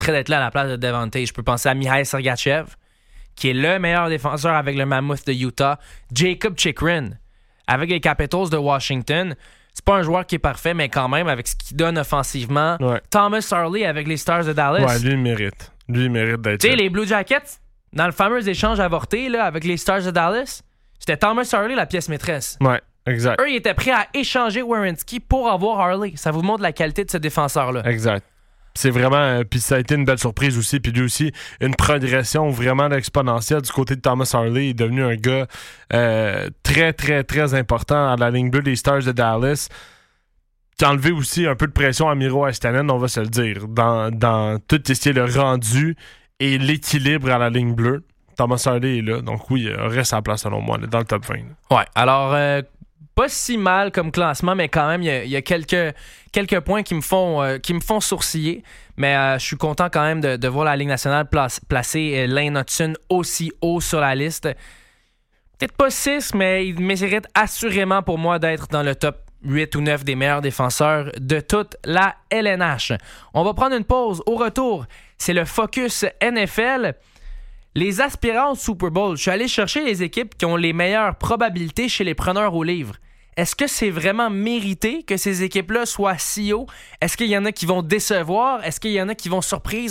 près d'être là à la place de Devontae. Je peux penser à Mikhail Sergachev, qui est le meilleur défenseur avec le Mammoth de Utah. Jacob Chikrin, avec les Capitals de Washington. C'est pas un joueur qui est parfait, mais quand même, avec ce qu'il donne offensivement. Ouais. Thomas Harley avec les Stars de Dallas. Ouais, lui, il mérite. Lui, il mérite d'être Tu sais, là. les Blue Jackets, dans le fameux échange avorté là, avec les Stars de Dallas, c'était Thomas Harley la pièce maîtresse. Ouais, exact. Eux, ils étaient prêts à échanger Werenski pour avoir Harley. Ça vous montre la qualité de ce défenseur-là. Exact. C'est vraiment... Puis ça a été une belle surprise aussi. Puis lui aussi, une progression vraiment exponentielle du côté de Thomas Harley. Il est devenu un gars très, très, très important à la ligne bleue des Stars de Dallas. Qui a enlevé aussi un peu de pression à Miro Heiskanen, on va se le dire. Dans tout ce qui est le rendu et l'équilibre à la ligne bleue. Thomas Harley est là. Donc oui, il reste à la place selon moi, là, dans le top 20. Là. Ouais, alors... pas si mal comme classement, mais quand même, il y a quelques points qui me font sourciller. Mais je suis content quand même de voir la Ligue nationale placer Lane Hutson aussi haut sur la liste. Peut-être pas 6, mais il mérite assurément pour moi d'être dans le top 8 ou 9 des meilleurs défenseurs de toute la LNH. On va prendre une pause. Au retour, c'est le Focus NFL. Les aspirants au Super Bowl, je suis allé chercher les équipes qui ont les meilleures probabilités chez les preneurs au livre. Est-ce que c'est vraiment mérité que ces équipes-là soient si haut? Est-ce qu'il y en a qui vont décevoir? Est-ce qu'il y en a qui vont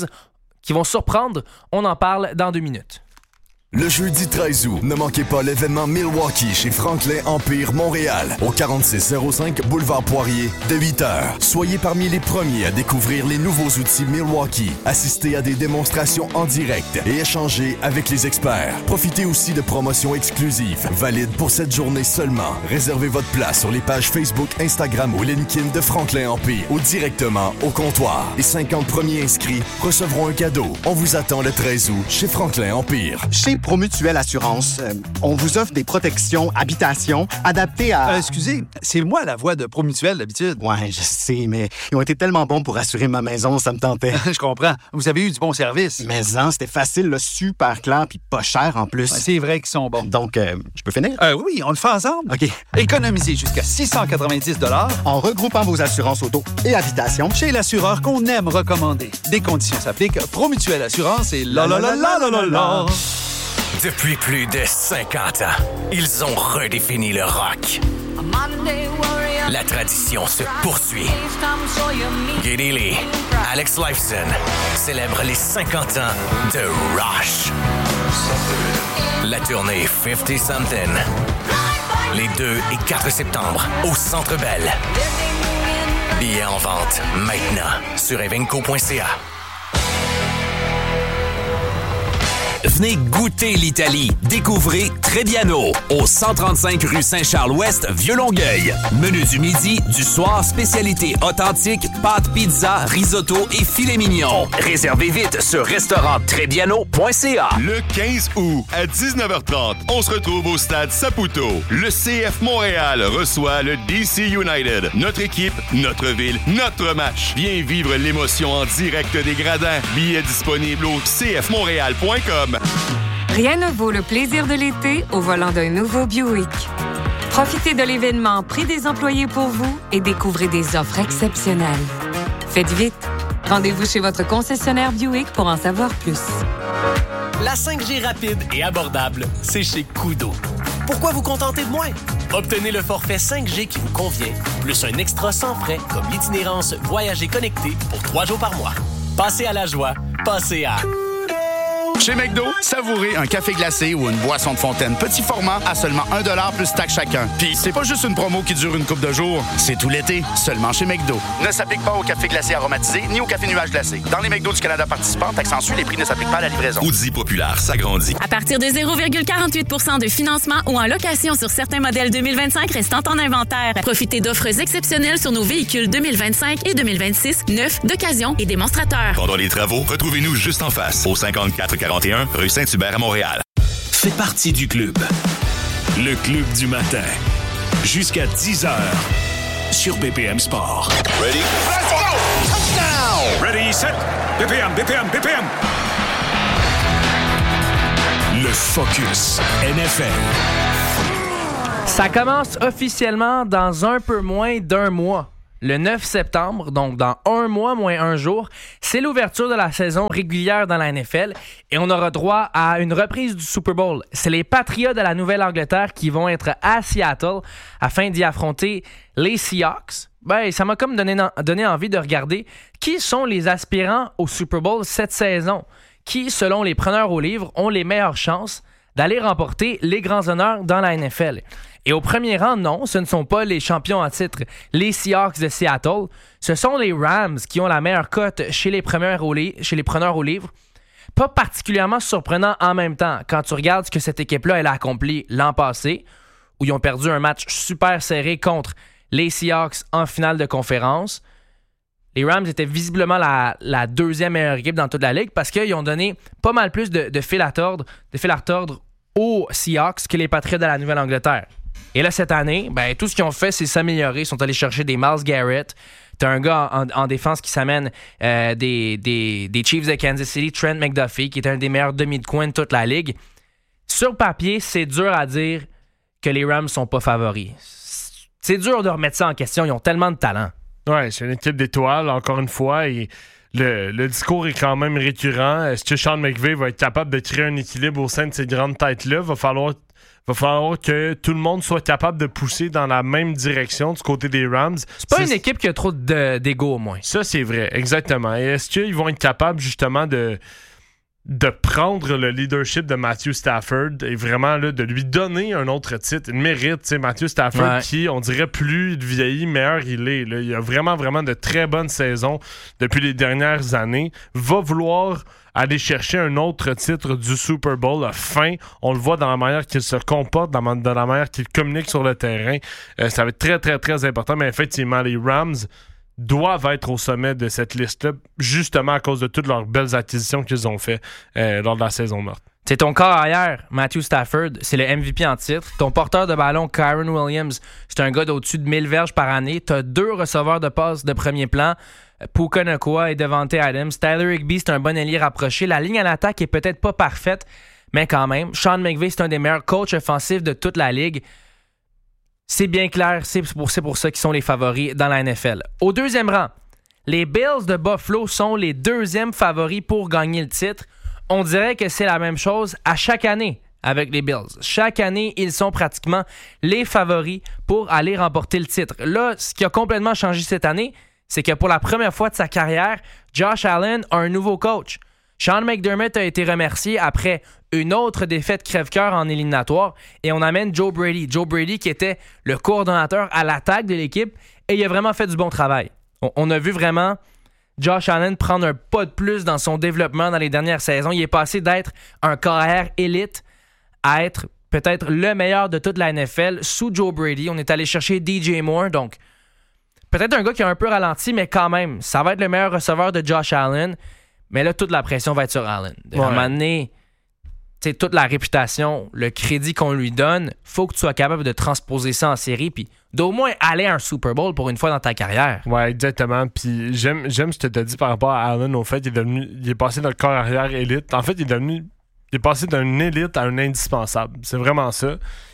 surprendre? On en parle dans 2 minutes. Le jeudi 13 août, ne manquez pas l'événement Milwaukee chez Franklin Empire Montréal, au 4605 Boulevard Poirier, de 8h. Soyez parmi les premiers à découvrir les nouveaux outils Milwaukee, assister à des démonstrations en direct et échanger avec les experts. Profitez aussi de promotions exclusives, valides pour cette journée seulement. Réservez votre place sur les pages Facebook, Instagram ou LinkedIn de Franklin Empire ou directement au comptoir. Les 50 premiers inscrits recevront un cadeau. On vous attend le 13 août chez Franklin Empire. Chez Promutuelle Assurance, on vous offre des protections habitation adaptées à... Excusez, c'est moi la voix de Promutuelle d'habitude. Ouais, je sais, mais ils ont été tellement bons pour assurer ma maison, ça me tentait. Je comprends. Vous avez eu du bon service. Mais non, c'était facile, là, super clair, puis pas cher en plus. Ouais, c'est vrai qu'ils sont bons. Donc, je peux finir? Oui, on le fait ensemble. OK. Économisez jusqu'à 690 $ en regroupant vos assurances auto et habitation chez l'assureur qu'on aime recommander. Des conditions s'appliquent. Promutuelle Assurance et la la la la la la la. Depuis plus de 50 ans, ils ont redéfini le rock. La tradition se poursuit. Geddy Lee, Alex Lifeson célèbrent les 50 ans de Rush. La tournée 50 Something. Les 2 et 4 septembre au Centre Bell. Billets en vente maintenant sur evenco.ca. Venez goûter l'Italie. Découvrez Trebbiano au 135 rue Saint-Charles-Ouest, Vieux-Longueuil. Menu du midi, du soir, spécialité authentique, pâtes, pizza, risotto et filet mignon. Réservez vite sur restauranttrebbiano.ca. Le 15 août à 19h30, on se retrouve au stade Saputo. Le CF Montréal reçoit le DC United. Notre équipe, notre ville, notre match. Viens vivre l'émotion en direct des gradins. Billets disponibles au cfmontréal.com. Rien ne vaut le plaisir de l'été au volant d'un nouveau Buick. Profitez de l'événement Prix des employés pour vous et découvrez des offres exceptionnelles. Faites vite. Rendez-vous chez votre concessionnaire Buick pour en savoir plus. La 5G rapide et abordable, c'est chez Koodo. Pourquoi vous contenter de moins? Obtenez le forfait 5G qui vous convient, plus un extra sans frais comme l'itinérance Voyager connecté pour 3 jours par mois. Passez à la joie, passez à... Chez McDo, savourez un café glacé ou une boisson de fontaine petit format à seulement 1$ plus taxe chacun. Puis c'est pas juste une promo qui dure une couple de jours, c'est tout l'été, seulement chez McDo. Ne s'applique pas au café glacé aromatisé ni au café nuage glacé. Dans les McDo du Canada participants, taxe en sus, les prix ne s'appliquent pas à la livraison. Audi Populaire s'agrandit. À partir de 0,48 % de financement ou en location sur certains modèles 2025 restant en inventaire. Profitez d'offres exceptionnelles sur nos véhicules 2025 et 2026, neufs, d'occasion et démonstrateurs. Pendant les travaux, retrouvez-nous juste en face, au 5441 rue Saint-Hubert à Montréal. Fais partie du club. Le club du matin. Jusqu'à 10h. Sur BPM Sport. Ready? Let's go! Touchdown! Ready, set. BPM, BPM, BPM. Le Focus NFL. Ça commence officiellement dans un peu moins d'1 mois. le 9 septembre, donc dans 1 mois moins 1 jour, c'est l'ouverture de la saison régulière dans la NFL et on aura droit à une reprise du Super Bowl. C'est les Patriots de la Nouvelle-Angleterre qui vont être à Seattle afin d'y affronter les Seahawks. Ben, ça m'a comme donné envie de regarder qui sont les aspirants au Super Bowl cette saison, qui, selon les preneurs au livre, ont les meilleures chances d'aller remporter les grands honneurs dans la NFL. Et au premier rang, non, ce ne sont pas les champions en titre, les Seahawks de Seattle. Ce sont les Rams qui ont la meilleure cote chez les preneurs au livre. Pas particulièrement surprenant en même temps quand tu regardes ce que cette équipe-là elle a accompli l'an passé, où ils ont perdu un match super serré contre les Seahawks en finale de conférence. Les Rams étaient visiblement la deuxième meilleure équipe dans toute la ligue parce qu'ils ont donné pas mal plus de fil à tordre aux Seahawks que les Patriots de la Nouvelle-Angleterre. Et là, cette année, ben, tout ce qu'ils ont fait, c'est s'améliorer. Ils sont allés chercher des Myles Garrett. T'as un gars en défense qui s'amène des Chiefs de Kansas City, Trent McDuffie, qui est un des meilleurs demi de coin de toute la ligue. Sur papier, c'est dur à dire que les Rams sont pas favoris. C'est dur de remettre ça en question. Ils ont tellement de talent. Ouais, c'est une équipe d'étoiles, encore une fois, et le discours est quand même récurrent. Est-ce que Sean McVay va être capable de créer un équilibre au sein de ces grandes têtes-là? Va falloir que tout le monde soit capable de pousser dans la même direction du côté des Rams. C'est pas une équipe qui a trop d'ego, au moins. Ça, c'est vrai, exactement. Et est-ce qu'ils vont être capables, justement, de prendre le leadership de Matthew Stafford et vraiment là, de lui donner un autre titre? Il mérite, Matthew Stafford, qui, on dirait, plus il vieillit, meilleur il est. Là. Il a vraiment, vraiment de très bonnes saisons depuis les dernières années. Va vouloir aller chercher un autre titre du Super Bowl à fin. On le voit dans la manière qu'il se comporte, dans la manière qu'il communique sur le terrain. Ça va être très, très, très important. Mais effectivement, les Rams doivent être au sommet de cette liste-là, justement à cause de toutes leurs belles acquisitions qu'ils ont fait lors de la saison morte. C'est ton corps arrière, Matthew Stafford, c'est le MVP en titre. Ton porteur de ballon, Kyren Williams, c'est un gars d'au-dessus de 1000 verges par année. Tu as 2 receveurs de passe de premier plan, Puka Nacua et Devontae Adams. Tyler Higbee, c'est un bon ailier rapproché. La ligne à l'attaque est peut-être pas parfaite, mais quand même. Sean McVay, c'est un des meilleurs coachs offensifs de toute la ligue. C'est bien clair, c'est pour ça qu'ils sont les favoris dans la NFL. Au deuxième rang, les Bills de Buffalo sont les deuxièmes favoris pour gagner le titre. On dirait que c'est la même chose à chaque année avec les Bills. Chaque année, ils sont pratiquement les favoris pour aller remporter le titre. Là, ce qui a complètement changé cette année, c'est que pour la première fois de sa carrière, Josh Allen a un nouveau coach. Sean McDermott a été remercié après une autre défaite crève-cœur en éliminatoire et on amène Joe Brady. Joe Brady qui était le coordonnateur à l'attaque de l'équipe et il a vraiment fait du bon travail. On a vu vraiment Josh Allen prendre un pas de plus dans son développement dans les dernières saisons. Il est passé d'être un carrière élite à être peut-être le meilleur de toute la NFL sous Joe Brady. On est allé chercher DJ Moore, donc peut-être un gars qui a un peu ralenti, mais quand même, ça va être le meilleur receveur de Josh Allen. Mais là, toute la pression va être sur Allen. À un moment donné, toute la réputation, le crédit qu'on lui donne, faut que tu sois capable de transposer ça en série puis d'au moins aller à un Super Bowl pour une fois dans ta carrière. Ouais, exactement. Puis j'aime ce que tu as dit par rapport à Allen. Au fait, il est passé d'un corps arrière élite. En fait, il est passé d'un élite à un indispensable. C'est vraiment ça.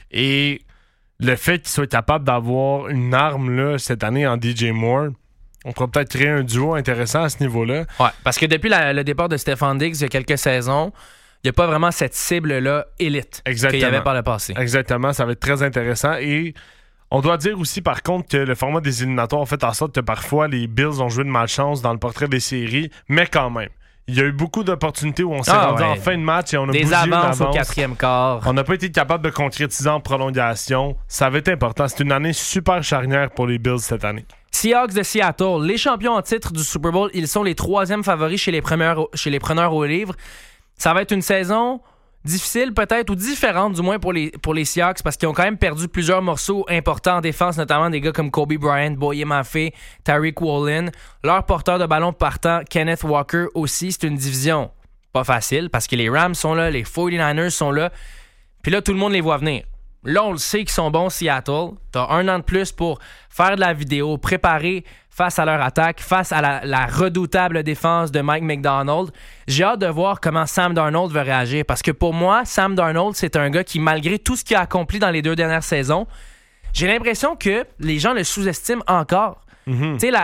Et le fait qu'il soit capable d'avoir une arme là, cette année en DJ Moore, on pourrait peut-être créer un duo intéressant à ce niveau-là. Ouais, parce que depuis le départ de Stephon Diggs il y a quelques saisons, il n'y a pas vraiment cette cible-là élite qu'il y avait par le passé. Exactement, ça va être très intéressant. Et on doit dire aussi, par contre, que le format des éliminatoires a fait en sorte que parfois les Bills ont joué de malchance dans le portrait des séries, mais quand même. Il y a eu beaucoup d'opportunités où on s'est rendu en fin de match et on a bougé une avance au 4e quart. On n'a pas été capable de concrétiser en prolongation. Ça va être important. C'est une année super charnière pour les Bills cette année. Seahawks de Seattle, les champions en titre du Super Bowl, ils sont les 3e favoris chez les preneurs au livre. Ça va être une saison difficile peut-être, ou différente du moins pour les Seahawks, parce qu'ils ont quand même perdu plusieurs morceaux importants en défense, notamment des gars comme Kobe Bryant, Boye Mafe, Tariq Woolen. Leur porteur de ballon partant, Kenneth Walker aussi. C'est une division pas facile, parce que les Rams sont là, les 49ers sont là, puis là, tout le monde les voit venir. Là, on le sait qu'ils sont bons, Seattle. T'as 1 an de plus pour faire de la vidéo, préparer face à leur attaque, face à la redoutable défense de Mike McDonald. J'ai hâte de voir comment Sam Darnold va réagir, parce que pour moi, Sam Darnold, c'est un gars qui, malgré tout ce qu'il a accompli dans les 2 dernières saisons, j'ai l'impression que les gens le sous-estiment encore. Tu sais,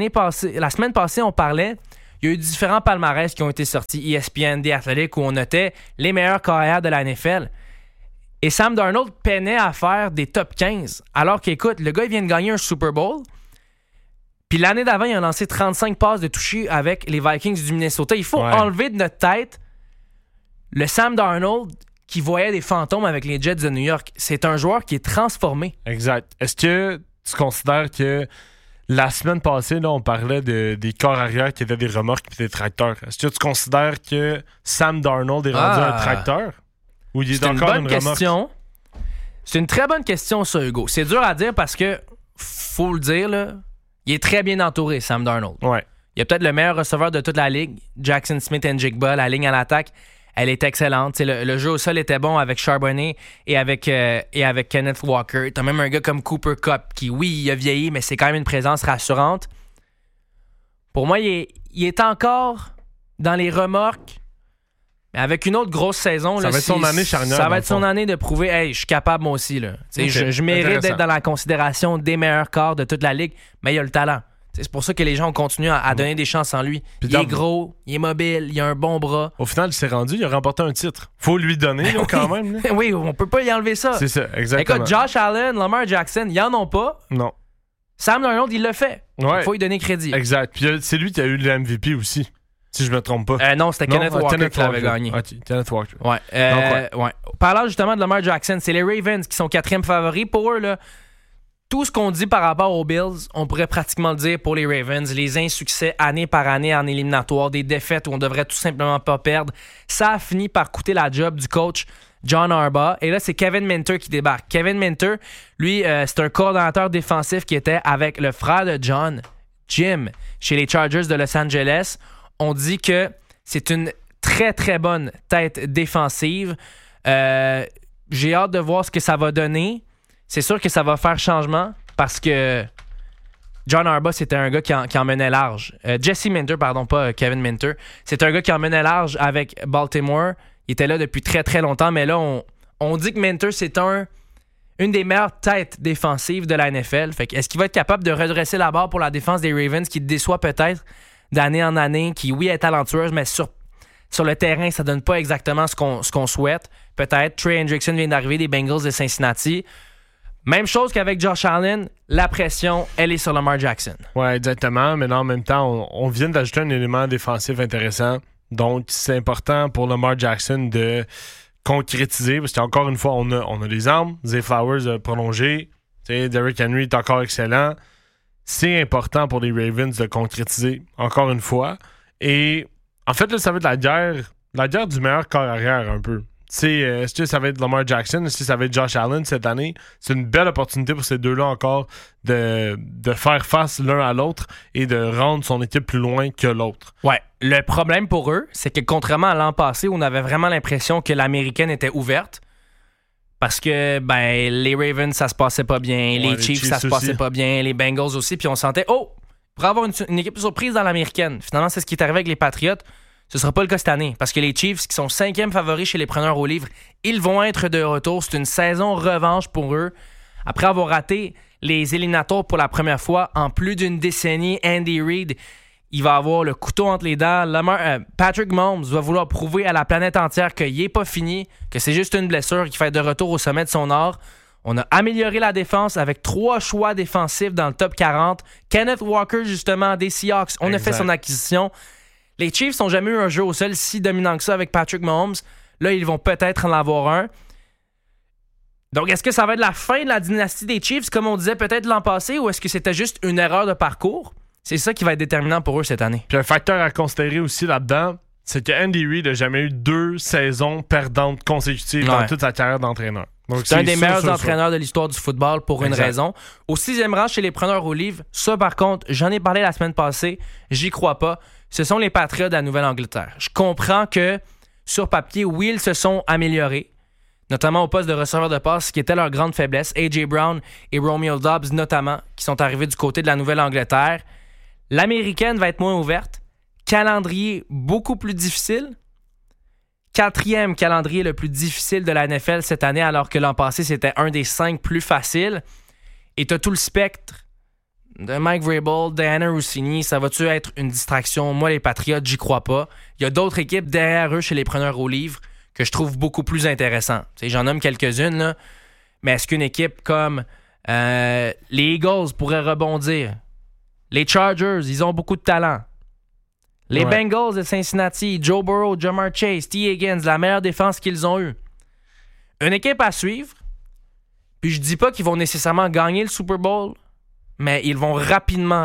la semaine passée, on parlait, il y a eu différents palmarès qui ont été sortis, ESPN, The Athletic, où on notait les meilleurs carrières de la NFL. Et Sam Darnold peinait à faire des top 15. Alors qu'écoute, le gars, il vient de gagner un Super Bowl. Puis l'année d'avant, il a lancé 35 passes de toucher avec les Vikings du Minnesota. Il faut enlever de notre tête le Sam Darnold qui voyait des fantômes avec les Jets de New York. C'est un joueur qui est transformé. Exact. Est-ce que tu considères que la semaine passée, là, on parlait des corps arrière qui étaient des remorques et des tracteurs. Est-ce que tu considères que Sam Darnold est rendu un tracteur? Ou il est encore une remorque? C'est une très bonne question, ça, Hugo. C'est dur à dire parce que, faut le dire, là, il est très bien entouré, Sam Darnold. Ouais. Il est peut-être le meilleur receveur de toute la ligue. Jackson Smith-Njigba, la ligne à l'attaque, elle est excellente. Le jeu au sol était bon avec Charbonnet et avec Kenneth Walker. T'as même un gars comme Cooper Kupp qui, oui, il a vieilli, mais c'est quand même une présence rassurante. Pour moi, il est encore dans les remorques, mais avec une autre grosse saison. Ça va être son année charnière. Ça va être son année de prouver, hey, je suis capable moi aussi. Là. Okay. Je mérite d'être dans la considération des meilleurs corps de toute la ligue, mais il a le talent. C'est pour ça que les gens ont continué à donner des chances en lui. Puis il est gros, il est mobile, il a un bon bras. Au final, il s'est rendu, il a remporté un titre. Faut lui donner là, quand même. Là. Oui, on peut pas y enlever ça. C'est ça, exactement. Écoute, Josh Allen, Lamar Jackson, ils en ont pas. Non. Sam Darnold, il l'a fait. Ouais. Il faut lui donner crédit. Exact. Puis c'est lui qui a eu le MVP aussi, si je me trompe pas. Non, c'était Kenneth Walker qui l'avait gagné. Okay. Kenneth Walker. Ouais. Parlant justement de Lamar Jackson, c'est les Ravens qui sont 4e favoris. Pour eux, là, tout ce qu'on dit par rapport aux Bills, on pourrait pratiquement le dire pour les Ravens. Les insuccès année par année en éliminatoire, des défaites où on devrait tout simplement pas perdre. Ça a fini par coûter la job du coach John Harbaugh. Et là, c'est Kevin Minter qui débarque. Kevin Minter, lui, c'est un coordonnateur défensif qui était avec le frère de John, Jim, chez les Chargers de Los Angeles. On dit que c'est une très, très bonne tête défensive. J'ai hâte de voir ce que ça va donner. C'est sûr que ça va faire changement parce que John Harbaugh, c'était un gars qui en menait large. Jesse Minter, pardon, pas Kevin Minter. C'est un gars qui en menait large avec Baltimore. Il était là depuis très, très longtemps, mais là, on dit que Minter, c'est une des meilleures têtes défensives de la NFL. Fait que, est-ce qu'il va être capable de redresser la barre pour la défense des Ravens qui déçoit peut-être d'année en année, qui, oui, est talentueuse, mais sur le terrain, ça donne pas exactement ce qu'on souhaite. Peut-être. Trey Hendrickson vient d'arriver des Bengals de Cincinnati. Même chose qu'avec Josh Allen, la pression, elle est sur Lamar Jackson. Oui, exactement. Mais là, en même temps, on vient d'ajouter un élément défensif intéressant. Donc, c'est important pour Lamar Jackson de concrétiser. Parce qu'encore une fois, on a les armes. Zay Flowers a prolongé. Derrick Henry est encore excellent. C'est important pour les Ravens de concrétiser, encore une fois. Et en fait, là, ça va être la guerre du meilleur corps arrière un peu. Est-ce que ça va être Lamar Jackson? Est-ce que ça va être Josh Allen cette année? C'est une belle opportunité pour ces deux-là encore de faire face l'un à l'autre et de rendre son équipe plus loin que l'autre. Ouais. Le problème pour eux, c'est que contrairement à l'an passé où on avait vraiment l'impression que l'américaine était ouverte, parce que les Ravens, ça se passait pas bien, les Chiefs, ça se passait pas bien, les Bengals aussi, puis on sentait, pour avoir une équipe surprise dans l'américaine. Finalement, c'est ce qui est arrivé avec les Patriots. Ce ne sera pas le cas cette année, parce que les Chiefs, qui sont 5e favoris chez les preneurs au livre, ils vont être de retour. C'est une saison revanche pour eux. Après avoir raté les éliminatoires pour la première fois en plus d'une décennie, Andy Reid, il va avoir le couteau entre les dents. Patrick Mahomes va vouloir prouver à la planète entière qu'il n'est pas fini, que c'est juste une blessure, qu'il fait de retour au sommet de son art. On a amélioré la défense avec 3 choix défensifs dans le top 40. Kenneth Walker, justement, des Seahawks, on a fait son acquisition. Les Chiefs n'ont jamais eu un jeu au sol si dominant que ça avec Patrick Mahomes. Là, ils vont peut-être en avoir un. Donc, est-ce que ça va être la fin de la dynastie des Chiefs, comme on disait peut-être l'an passé, ou est-ce que c'était juste une erreur de parcours? C'est ça qui va être déterminant pour eux cette année. Puis un facteur à considérer aussi là-dedans, c'est que Andy Reid n'a jamais eu 2 saisons perdantes consécutives dans toute sa carrière d'entraîneur. Donc, c'est un des meilleurs entraîneurs de l'histoire du football pour une raison. Au 6e rang chez les preneurs au livre, ça par contre, j'en ai parlé la semaine passée, j'y crois pas. Ce sont les Patriots de la Nouvelle-Angleterre. Je comprends que, sur papier, oui, ils se sont améliorés, notamment au poste de receveur de passe, qui était leur grande faiblesse. A.J. Brown et Romeo Doubs, notamment, qui sont arrivés du côté de la Nouvelle-Angleterre. L'américaine va être moins ouverte. Calendrier beaucoup plus difficile. 4e calendrier le plus difficile de la NFL cette année, alors que l'an passé, c'était un des 5 plus faciles. Et tu as tout le spectre de Mike Vrabel, Diana Rossini, ça va-tu être une distraction? Moi, les Patriots, j'y crois pas. Il y a d'autres équipes derrière eux chez les preneurs au livre que je trouve beaucoup plus intéressantes. J'en nomme quelques-unes, là, mais est-ce qu'une équipe comme les Eagles pourrait rebondir? Les Chargers, ils ont beaucoup de talent. Les Bengals de Cincinnati, Joe Burrow, Jamar Chase, T. Higgins, la meilleure défense qu'ils ont eue. Une équipe à suivre, puis je dis pas qu'ils vont nécessairement gagner le Super Bowl, mais ils vont rapidement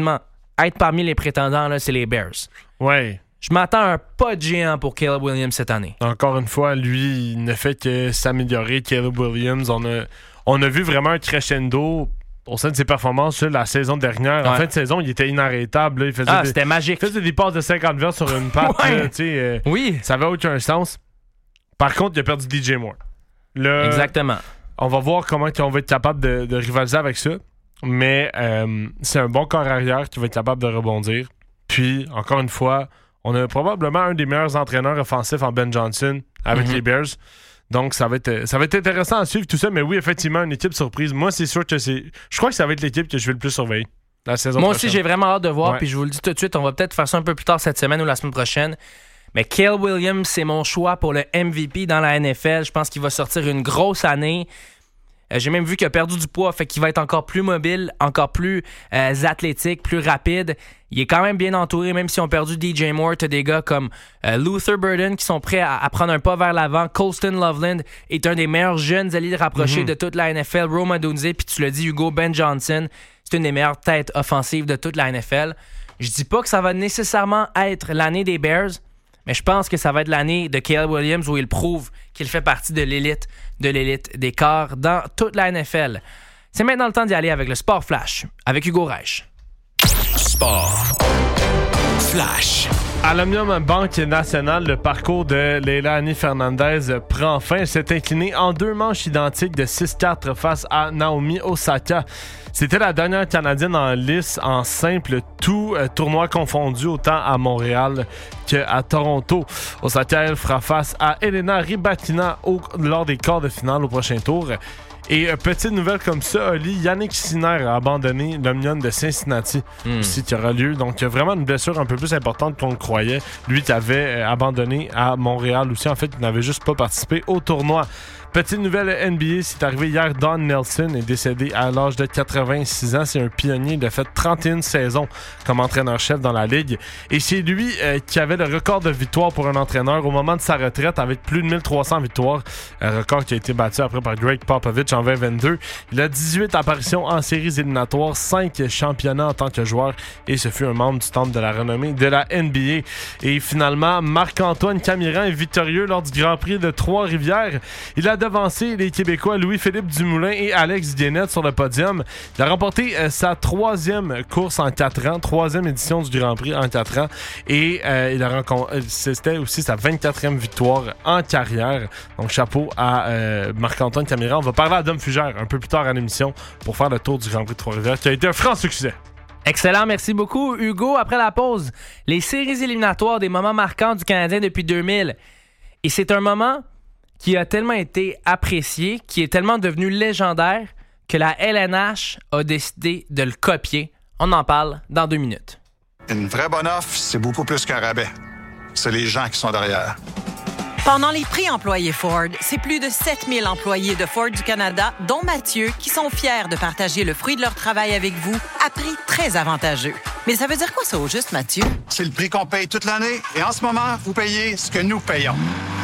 être parmi les prétendants, là, c'est les Bears. Ouais. Je m'attends à un pas de géant pour Caleb Williams cette année. Encore une fois, lui, il ne fait que s'améliorer. Caleb Williams, on a vu vraiment un crescendo au sein de ses performances sur la saison dernière. Ouais. En fin de saison, il était inarrêtable. Là. C'était magique. Il faisait des passes de 50 verges sur une patte. Ouais. Oui. Ça avait aucun sens. Par contre, il a perdu DJ Moore. Là, exactement. On va voir comment on va être capable de rivaliser avec ça. Mais c'est un bon corps arrière qui va être capable de rebondir. Puis, encore une fois, on a probablement un des meilleurs entraîneurs offensifs en Ben Johnson avec les Bears. Donc, ça va être intéressant à suivre tout ça. Mais oui, effectivement, une équipe surprise. Moi, c'est sûr que je crois que ça va être l'équipe que je vais le plus surveiller la saison prochaine. Moi aussi, j'ai vraiment hâte de voir. Puis je vous le dis tout de suite, on va peut-être faire ça un peu plus tard cette semaine ou la semaine prochaine. Mais Caleb Williams, c'est mon choix pour le MVP dans la NFL. Je pense qu'il va sortir une grosse année. J'ai même vu qu'il a perdu du poids, fait qu'il va être encore plus mobile, encore plus athlétique, plus rapide. Il est quand même bien entouré, même si on a perdu DJ Moore. T'as des gars comme Luther Burden qui sont prêts à prendre un pas vers l'avant. Colston Loveland est un des meilleurs jeunes alliés rapprochés de toute la NFL. Rome Odunze, puis tu l'as dit, Hugo Ben Johnson, c'est une des meilleures têtes offensives de toute la NFL. Je dis pas que ça va nécessairement être l'année des Bears, mais je pense que ça va être l'année de Caleb Williams où il prouve qu'il fait partie de l'élite des corps dans toute la NFL. C'est maintenant le temps d'y aller avec le Sport Flash, avec Hugo Reich. Sport Flash. À l'Omnium Banque Nationale, le parcours de Leilani Fernandez prend fin. Elle s'est inclinée en 2 manches identiques de 6-4 face à Naomi Osaka. C'était la dernière Canadienne en lice en simple, tout tournoi confondu, autant à Montréal qu'à Toronto. Osaka, elle, fera face à Elena Rybatina lors des quarts de finale au prochain tour. Et petite nouvelle comme ça, Oli, Yannick Sinner a abandonné l'Omnium de Cincinnati aussi qui aura lieu. Donc, il y a vraiment une blessure un peu plus importante qu'on le croyait. Lui qui avait abandonné à Montréal aussi. En fait, il n'avait juste pas participé au tournoi. Petite nouvelle NBA, c'est arrivé hier. Don Nelson est décédé à l'âge de 86 ans. C'est un pionnier. Il a fait 31 saisons comme entraîneur-chef dans la Ligue. Et c'est lui qui avait le record de victoires pour un entraîneur au moment de sa retraite avec plus de 1300 victoires. Un record qui a été battu après par Greg Popovich en 2022. Il a 18 apparitions en séries éliminatoires, 5 championnats en tant que joueur et ce fut un membre du temple de la renommée de la NBA. Et finalement, Marc-Antoine Camiran est victorieux lors du Grand Prix de Trois-Rivières. Il a devancé les Québécois Louis-Philippe Dumoulin et Alex Guénette sur le podium. Il a remporté sa 3e course en 4 ans, 3e édition du Grand Prix en 4 ans et c'était aussi sa 24e victoire en carrière. Donc chapeau à Marc-Antoine Camiran. On va parler à Dom Fugère un peu plus tard à l'émission pour faire le tour du Grand Prix de Trois-Rivières qui a été un franc succès. Excellent, merci beaucoup Hugo. Après la pause, les séries éliminatoires des moments marquants du Canadien depuis 2000. Et c'est un moment qui a tellement été apprécié, qui est tellement devenu légendaire que la LNH a décidé de le copier. On en parle dans 2 minutes. Une vraie bonne offre, c'est beaucoup plus qu'un rabais. C'est les gens qui sont derrière. Pendant les prix employés Ford, c'est plus de 7000 employés de Ford du Canada, dont Mathieu, qui sont fiers de partager le fruit de leur travail avec vous à prix très avantageux. Mais ça veut dire quoi ça au juste, Mathieu? C'est le prix qu'on paye toute l'année et en ce moment, vous payez ce que nous payons.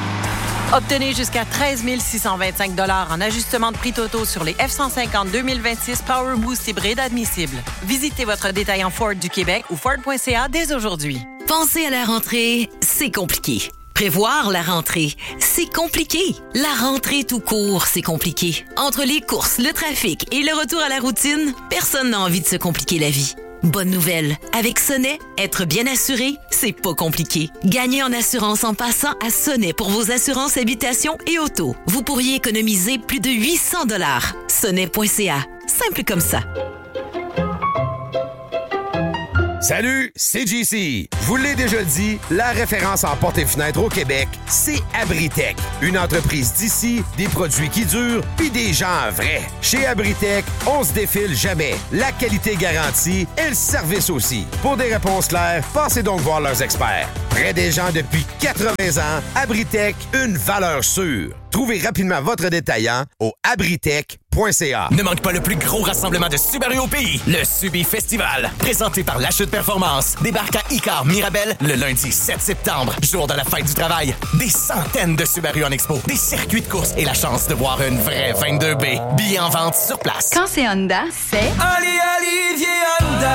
Obtenez jusqu'à 13 625 $ en ajustement de prix totaux sur les F-150 2026 Power Boost hybride admissibles. Visitez votre détaillant Ford du Québec ou Ford.ca dès aujourd'hui. Penser à la rentrée, c'est compliqué. Prévoir la rentrée, c'est compliqué. La rentrée tout court, c'est compliqué. Entre les courses, le trafic et le retour à la routine, personne n'a envie de se compliquer la vie. Bonne nouvelle, avec Sonnet, être bien assuré, c'est pas compliqué. Gagnez en assurance en passant à Sonnet pour vos assurances habitation et auto. Vous pourriez économiser plus de 800 $. Sonnet.ca, simple comme ça. Salut, c'est JC. Je vous l'ai déjà dit, la référence en portes et fenêtres au Québec, c'est Abritech. Une entreprise d'ici, des produits qui durent, puis des gens vrais. Chez Abritech, on se défile jamais. La qualité garantie et le service aussi. Pour des réponses claires, passez donc voir leurs experts. Près des gens depuis 80 ans, Abritech, une valeur sûre. Trouvez rapidement votre détaillant au abritech.ca. Ne manque pas le plus gros rassemblement de Subaru au pays, le Subi Festival. Présenté par La Chute Performance. Débarque à Icar Mirabel le lundi 7 septembre, jour de la fête du travail. Des centaines de Subaru en expo, des circuits de course et la chance de voir une vraie 22B. Billets en vente sur place. Quand c'est Honda, c'est... Olivier Honda.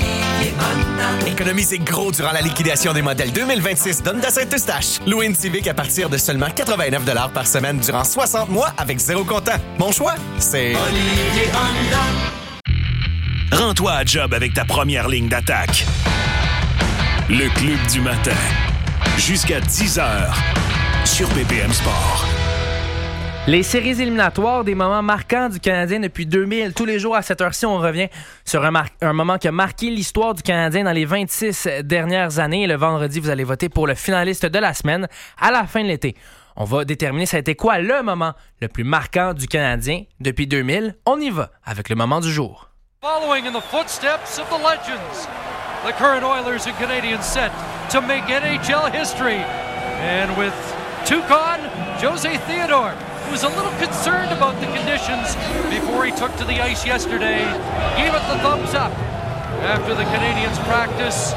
Économisez gros durant la liquidation des modèles 2026 d'Honda Saint-Eustache. Louez une Civic à partir de seulement 89 $ par semaine durant 60 mois avec zéro comptant. Mon choix, c'est Olivier Honda. Rends-toi à job avec ta première ligne d'attaque. Le Club du matin. Jusqu'à 10h sur BPM Sport. Les séries éliminatoires, des moments marquants du Canadien depuis 2000. Tous les jours à cette heure-ci, on revient sur un moment qui a marqué l'histoire du Canadien dans les 26 dernières années. Le vendredi, vous allez voter pour le finaliste de la semaine à la fin de l'été. On va déterminer ça a été quoi le moment le plus marquant du Canadien depuis 2000. On y va avec le moment du jour. Following in the footsteps of the legends, the current Oilers and Canadiens set to make NHL history. And with Toucan, Jose Theodore, who was a little concerned about the conditions before he took to the ice yesterday, gave it the thumbs up after the Canadiens practice.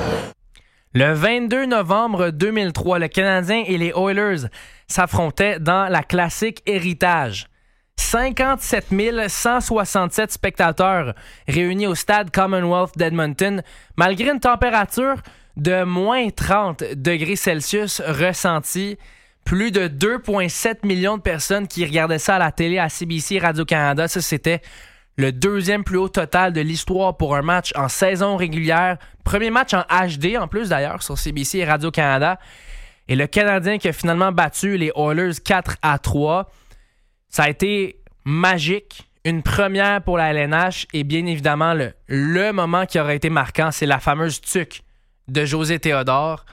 Le 22 novembre 2003, le Canadien et les Oilers s'affrontaient dans la classique Héritage. 57 167 spectateurs réunis au stade Commonwealth d'Edmonton, malgré une température de moins 30 degrés Celsius ressentie. Plus de 2,7 millions de personnes qui regardaient ça à la télé à CBC Radio-Canada. Ça, c'était le deuxième plus haut total de l'histoire pour un match en saison régulière. Premier match en HD, en plus d'ailleurs, sur CBC et Radio-Canada. Et le Canadien qui a finalement battu les Oilers 4-3. Ça a été magique. Une première pour la LNH. Et bien évidemment, le moment qui aurait été marquant, c'est la fameuse tuque de José Theodore.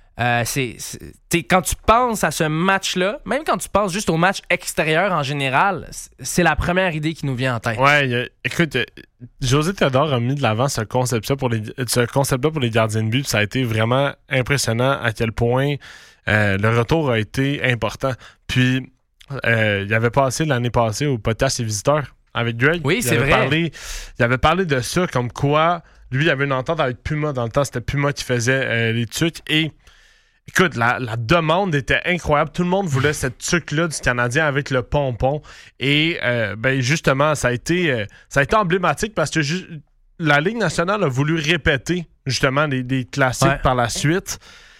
Quand tu penses à ce match-là, même quand tu penses juste au match extérieur en général, c'est la première idée qui nous vient en tête. Ouais, écoute, José Theodore a mis de l'avant ce concept-là pour les gardiens de but. Ça a été vraiment impressionnant à quel point le retour a été important. Puis, il avait passé l'année passée au podcast Les Visiteurs avec Greg. Oui, c'est vrai. Il avait parlé de ça, comme quoi lui, il avait une entente avec Puma. Dans le temps, c'était Puma qui faisait les tuques. Et écoute, la demande était incroyable. Tout le monde voulait cette tuque-là du Canadien avec le pompon. Et justement, ça a été emblématique parce que la Ligue nationale a voulu répéter justement des classiques par la suite.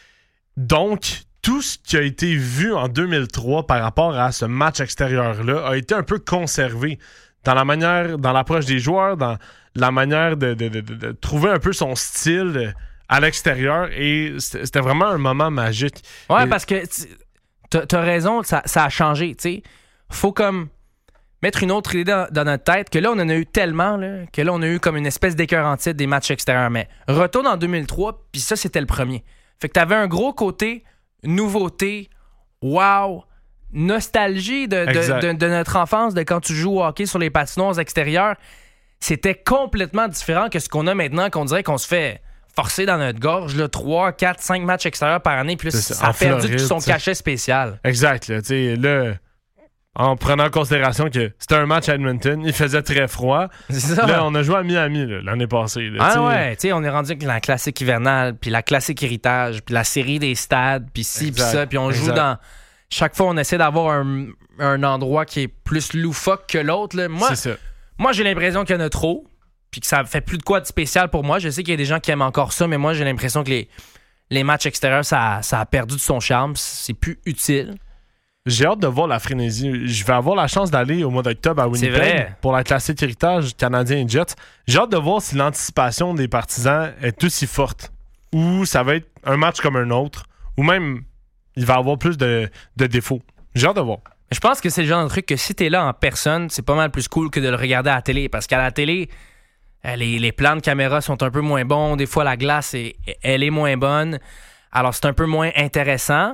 Donc, tout ce qui a été vu en 2003 par rapport à ce match extérieur-là a été un peu conservé dans l'approche des joueurs, dans la manière de trouver un peu son style à l'extérieur, et c'était vraiment un moment magique. Ouais, parce que t'as raison, ça a changé, tu sais. Faut comme mettre une autre idée dans notre tête, que là, on en a eu tellement, là, que là, on a eu comme une espèce d'écœur en titre des matchs extérieurs. Mais retourne en 2003, puis ça, c'était le premier. Fait que t'avais un gros côté nouveauté, wow, nostalgie de notre enfance, de quand tu joues au hockey sur les patinoires extérieures. C'était complètement différent que ce qu'on a maintenant, qu'on dirait qu'on se fait forcer dans notre gorge, là, 3, 4, 5 matchs extérieurs par année, puis là, ça a perdu tout son cachet spécial. Exact, là, en prenant en considération que c'était un match à Edmonton, il faisait très froid. C'est ça. Là, on a joué à Miami l'année passée. Là, on est rendu avec la classique hivernale, puis la classique héritage, puis la série des stades, puis ci, puis ça, puis on joue dans... Chaque fois, on essaie d'avoir un endroit qui est plus loufoque que l'autre. Là. Moi, j'ai l'impression qu'il y en a trop, puis que ça fait plus de quoi de spécial pour moi. Je sais qu'il y a des gens qui aiment encore ça, mais moi, j'ai l'impression que les matchs extérieurs, ça a perdu de son charme. C'est plus utile. J'ai hâte de voir la frénésie. Je vais avoir la chance d'aller au mois d'octobre à Winnipeg pour la classique héritage Canadien et Jets. J'ai hâte de voir si l'anticipation des partisans est aussi forte, ou ça va être un match comme un autre, ou même il va avoir plus de défauts. J'ai hâte de voir. Je pense que c'est le genre de truc que si t'es là en personne, c'est pas mal plus cool que de le regarder à la télé. Parce qu'à la télé, Les plans de caméra sont un peu moins bons. Des fois, la glace, elle est moins bonne. Alors, c'est un peu moins intéressant.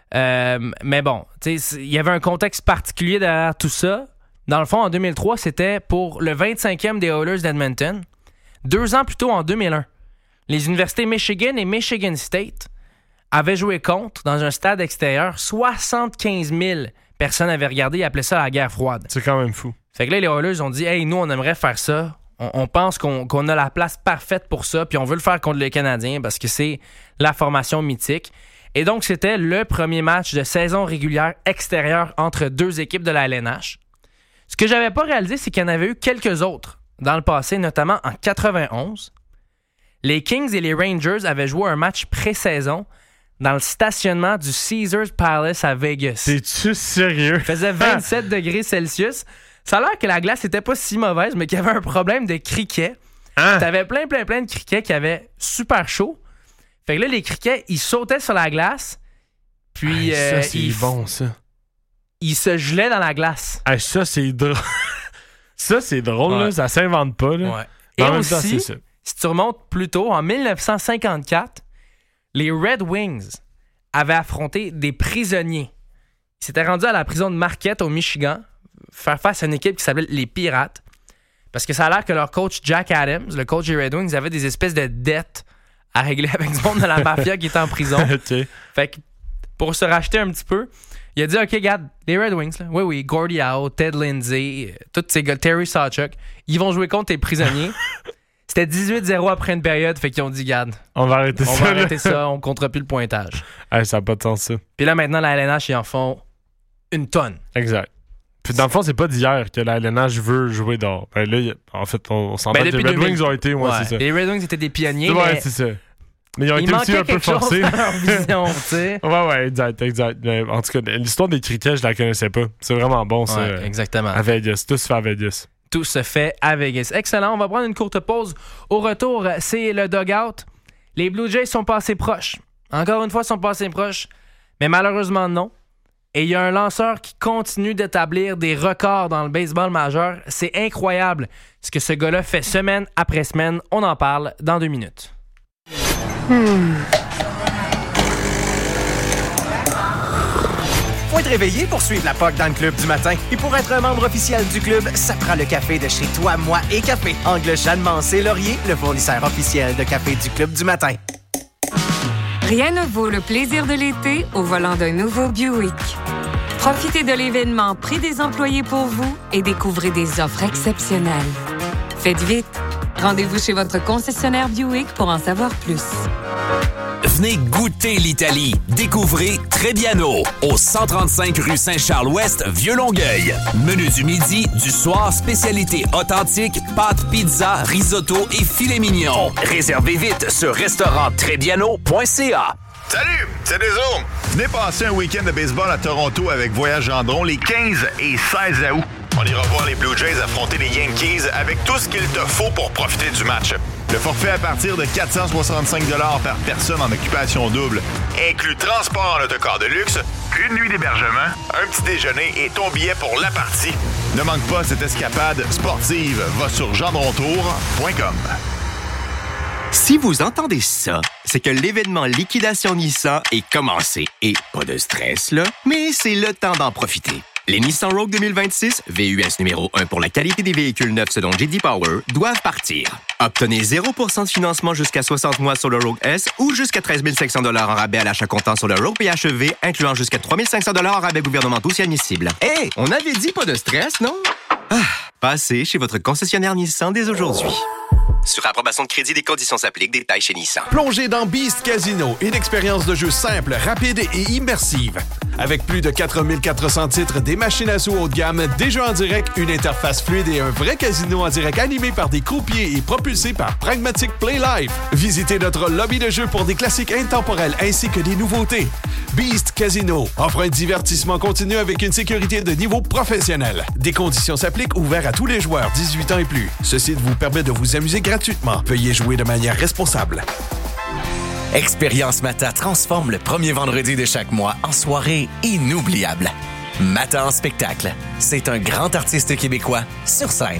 Mais bon, il y avait un contexte particulier derrière tout ça. Dans le fond, en 2003, c'était pour le 25e des Oilers d'Edmonton. 2 ans plus tôt, en 2001, les universités Michigan et Michigan State avaient joué contre dans un stade extérieur. 75 000 personnes avaient regardé et appelaient ça la guerre froide. C'est quand même fou. Fait que là, les Oilers ont dit « Hey, nous, on aimerait faire ça. On pense qu'on a la place parfaite pour ça, puis on veut le faire contre les Canadiens parce que c'est la formation mythique. » Et donc, c'était le premier match de saison régulière extérieure entre 2 équipes de la LNH. Ce que j'avais pas réalisé, c'est qu'il y en avait eu quelques autres dans le passé, notamment en 91. Les Kings et les Rangers avaient joué un match pré-saison dans le stationnement du Caesars Palace à Vegas. T'es-tu sérieux? Il faisait 27 degrés Celsius. Ça a l'air que la glace était pas si mauvaise, mais qu'il y avait un problème de criquets. T'avais plein de criquets qui avaient super chaud. Fait que là, les criquets, ils sautaient sur la glace, puis ça, c'est bon, ça. Ils se gelaient dans la glace. Ça, c'est drôle. Ça, c'est drôle, là. Ça s'invente pas, là. Ouais. Et en même aussi, temps, c'est ça. si tu remontes plus tôt, en 1954, les Red Wings avaient affronté des prisonniers. Ils s'étaient rendus à la prison de Marquette, au Michigan, faire face à une équipe qui s'appelait les Pirates. Parce que ça a l'air que leur coach Jack Adams, le coach des Red Wings, avait des espèces de dettes à régler avec du monde de la mafia qui était en prison. Okay. Fait que pour se racheter un petit peu, il a dit, OK, regarde, les Red Wings, là, oui, Gordie Howe, Ted Lindsay, tous ces gars, Terry Sawchuk, ils vont jouer contre les prisonniers. C'était 18-0 après une période, fait qu'ils ont dit, regarde, on va arrêter ça, on comptera plus le pointage. Ça n'a pas de sens, ça. Puis là, maintenant, la LNH, ils en font une tonne. Exact. Puis dans le fond, c'est pas d'hier que la LNH veut jouer dehors. Ben là, en fait, on s'entend que les Red Wings ont été, c'est ça. Les Red Wings étaient des pionniers, mais c'est ça. Mais ils ont été aussi un peu forcés. Dans leur vision, tu sais. Ouais, exact. Mais en tout cas, l'histoire des criquets, je la connaissais pas. C'est vraiment bon, ça. Ouais, exactement. À Vegas. Tout se fait à Vegas. Tout se fait à Vegas. Excellent. On va prendre une courte pause. Au retour, c'est le dugout. Les Blue Jays sont passés proches. Encore une fois, ils sont passés proches. Mais malheureusement, non. Et il y a un lanceur qui continue d'établir des records dans le baseball majeur. C'est incroyable ce que ce gars-là fait semaine après semaine. On en parle dans 2 minutes. Faut être réveillé pour suivre la POC dans le club du matin. Et pour être un membre officiel du club, ça prend le café de chez Toi, Moi et Café. Angle Chalmancé Laurier, le fournisseur officiel de café du club du matin. Rien ne vaut le plaisir de l'été au volant d'un nouveau Buick. Profitez de l'événement Prix des employés pour vous et découvrez des offres exceptionnelles. Faites vite. Rendez-vous chez votre concessionnaire Buick pour en savoir plus. Venez goûter l'Italie. Découvrez Trebbiano au 135 rue Saint-Charles-Ouest, Vieux-Longueuil. Menu du midi, du soir, spécialité authentique, pâtes, pizza, risotto et filet mignon. Réservez vite sur restauranttrebbiano.ca. Salut, c'est Deso. Venez passer un week-end de baseball à Toronto avec Voyage Gendron les 15 et 16 août. On ira voir les Blue Jays affronter les Yankees avec tout ce qu'il te faut pour profiter du match. Le forfait à partir de 465 $ par personne en occupation double inclut transport en autocar de luxe, une nuit d'hébergement, un petit déjeuner et ton billet pour la partie. Ne manque pas cette escapade sportive. Va sur gendrontour.com. Si vous entendez ça, c'est que l'événement Liquidation Nissan est commencé. Et pas de stress, là, mais c'est le temps d'en profiter. Les Nissan Rogue 2026, VUS numéro 1 pour la qualité des véhicules neufs selon J.D. Power, doivent partir. Obtenez 0% de financement jusqu'à 60 mois sur le Rogue S ou jusqu'à 13 500 $ en rabais à l'achat comptant sur le Rogue PHEV, incluant jusqu'à 3 500 $ en rabais gouvernementaux si admissible. Hey, on avait dit pas de stress, non? Passez chez votre concessionnaire Nissan dès aujourd'hui. Sur approbation de crédit, des conditions s'appliquent. Détails chez Nissan. Plongez dans Beast Casino, une expérience de jeu simple, rapide et immersive. Avec plus de 4400 titres, des machines à sous haut de gamme, des jeux en direct, une interface fluide et un vrai casino en direct animé par des croupiers et propulsé par Pragmatic Play Live. Visitez notre lobby de jeu pour des classiques intemporels ainsi que des nouveautés. Beast Casino offre un divertissement continu avec une sécurité de niveau professionnel. Des conditions s'appliquent, ouvert à tous les joueurs 18 ans et plus. Ce site vous permet de vous amuser gratuitement. Veuillez jouer de manière responsable. Expérience Mata transforme le premier vendredi de chaque mois en soirée inoubliable. Mata en spectacle, c'est un grand artiste québécois sur scène.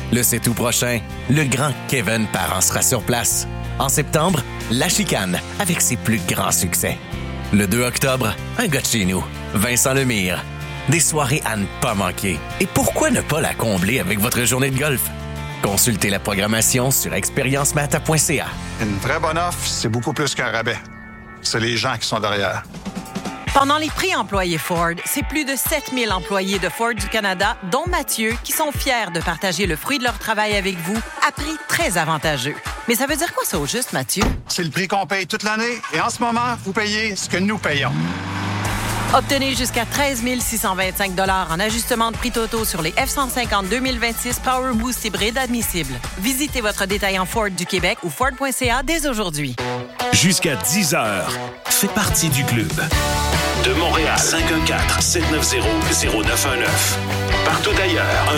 Le c'est-tout prochain, le grand Kevin Parent sera sur place. En septembre, La Chicane, avec ses plus grands succès. Le 2 octobre, un gars de chez nous, Vincent Lemire. Des soirées à ne pas manquer. Et pourquoi ne pas la combler avec votre journée de golf? Consultez la programmation sur expériencemata.ca. Une vraie bonne offre, c'est beaucoup plus qu'un rabais. C'est les gens qui sont derrière. Pendant les prix employés Ford, c'est plus de 7000 employés de Ford du Canada, dont Mathieu, qui sont fiers de partager le fruit de leur travail avec vous à prix très avantageux. Mais ça veut dire quoi ça au juste, Mathieu? C'est le prix qu'on paye toute l'année et en ce moment, vous payez ce que nous payons. Obtenez jusqu'à 13 625 $ en ajustement de prix totaux sur les F-150 2026 Power Boost hybride admissibles. Visitez votre détaillant Ford du Québec ou Ford.ca dès aujourd'hui. Jusqu'à 10h, fais partie du club. De Montréal, 514-790-0919. Partout ailleurs,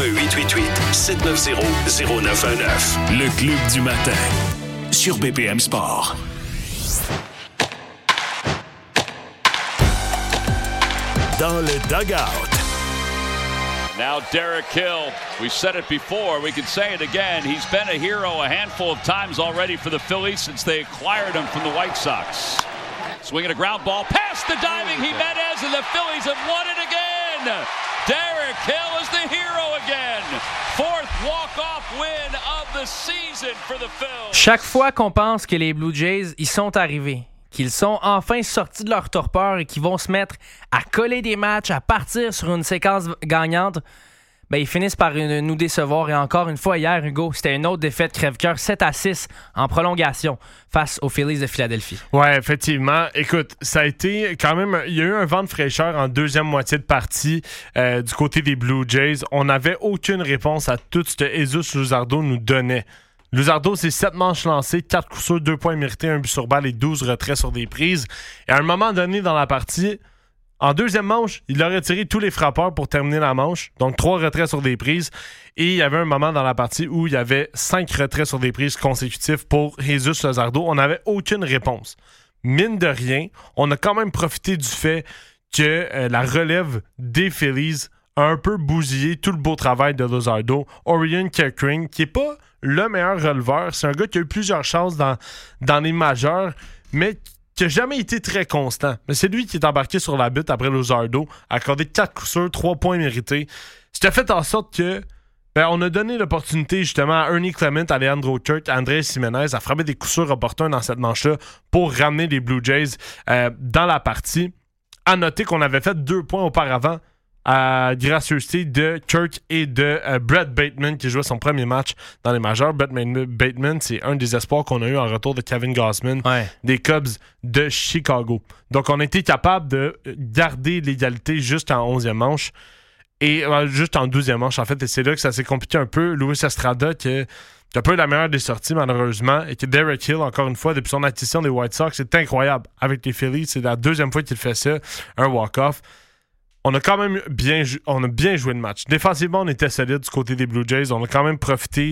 1-888-790-0919. Le club du matin, sur BPM Sport. Dans le dugout. Now Derek Hill, we said it before, we can say it again. He's been a hero a handful of times already for the Phillies since they acquired him from the White Sox. Swinging a ground ball past the diving Jimenez, and the Phillies have won it again. Derek Hill is the hero again. Fourth walk-off win of the season for the Phils. Chaque fois qu'on pense que les Blue Jays y sont arrivés, qu'ils sont enfin sortis de leur torpeur et qu'ils vont se mettre à coller des matchs, à partir sur une séquence gagnante, ben ils finissent par nous décevoir. Et encore une fois, hier, Hugo, c'était une autre défaite crève-cœur, 7-6 en prolongation face aux Phillies de Philadelphie. Ouais, effectivement. Écoute, ça a été quand même... Il y a eu un vent de fraîcheur en deuxième moitié de partie du côté des Blue Jays. On n'avait aucune réponse à tout ce que Jesus Luzardo nous donnait. Luzardo, c'est 7 manches lancées, 4 coups sûrs, 2 points mérités, 1 but sur balle et 12 retraits sur des prises. Et à un moment donné dans la partie, en deuxième manche, il a retiré tous les frappeurs pour terminer la manche. Donc 3 retraits sur des prises. Et il y avait un moment dans la partie où il y avait 5 retraits sur des prises consécutifs pour Jesus Luzardo. On n'avait aucune réponse. Mine de rien, on a quand même profité du fait que la relève des Phillies a un peu bousillé tout le beau travail de Luzardo. Orion Kerkering, qui n'est pas le meilleur releveur. C'est un gars qui a eu plusieurs chances dans les majeurs, mais qui n'a jamais été très constant. Mais c'est lui qui est embarqué sur la butte après Luzardo, a accordé 4 coups sûrs, 3 points mérités. Ce qui a fait en sorte que on a donné l'opportunité justement à Ernie Clement, Alejandro Kirk, Andrés Jiménez à frapper des coups sûrs opportuns dans cette manche-là pour ramener les Blue Jays dans la partie. À noter qu'on avait fait 2 points auparavant à gracieuseté de Kirk et de Brett Bateman qui jouait son premier match dans les majeurs. Brett Bateman, c'est un des espoirs qu'on a eu en retour de Kevin Gausman des Cubs de Chicago. Donc on a été capable de garder l'égalité juste en 11e manche et juste en 12e manche en fait, et c'est là que ça s'est compliqué un peu. Luis Estrada qui a pas eu la meilleure des sorties malheureusement, et que Derek Hill, encore une fois, depuis son acquisition des White Sox, c'est incroyable avec les Phillies. C'est la deuxième fois qu'il fait ça, un walk-off. On a quand même bien joué le match. Défensivement, on était solide du côté des Blue Jays. On a quand même profité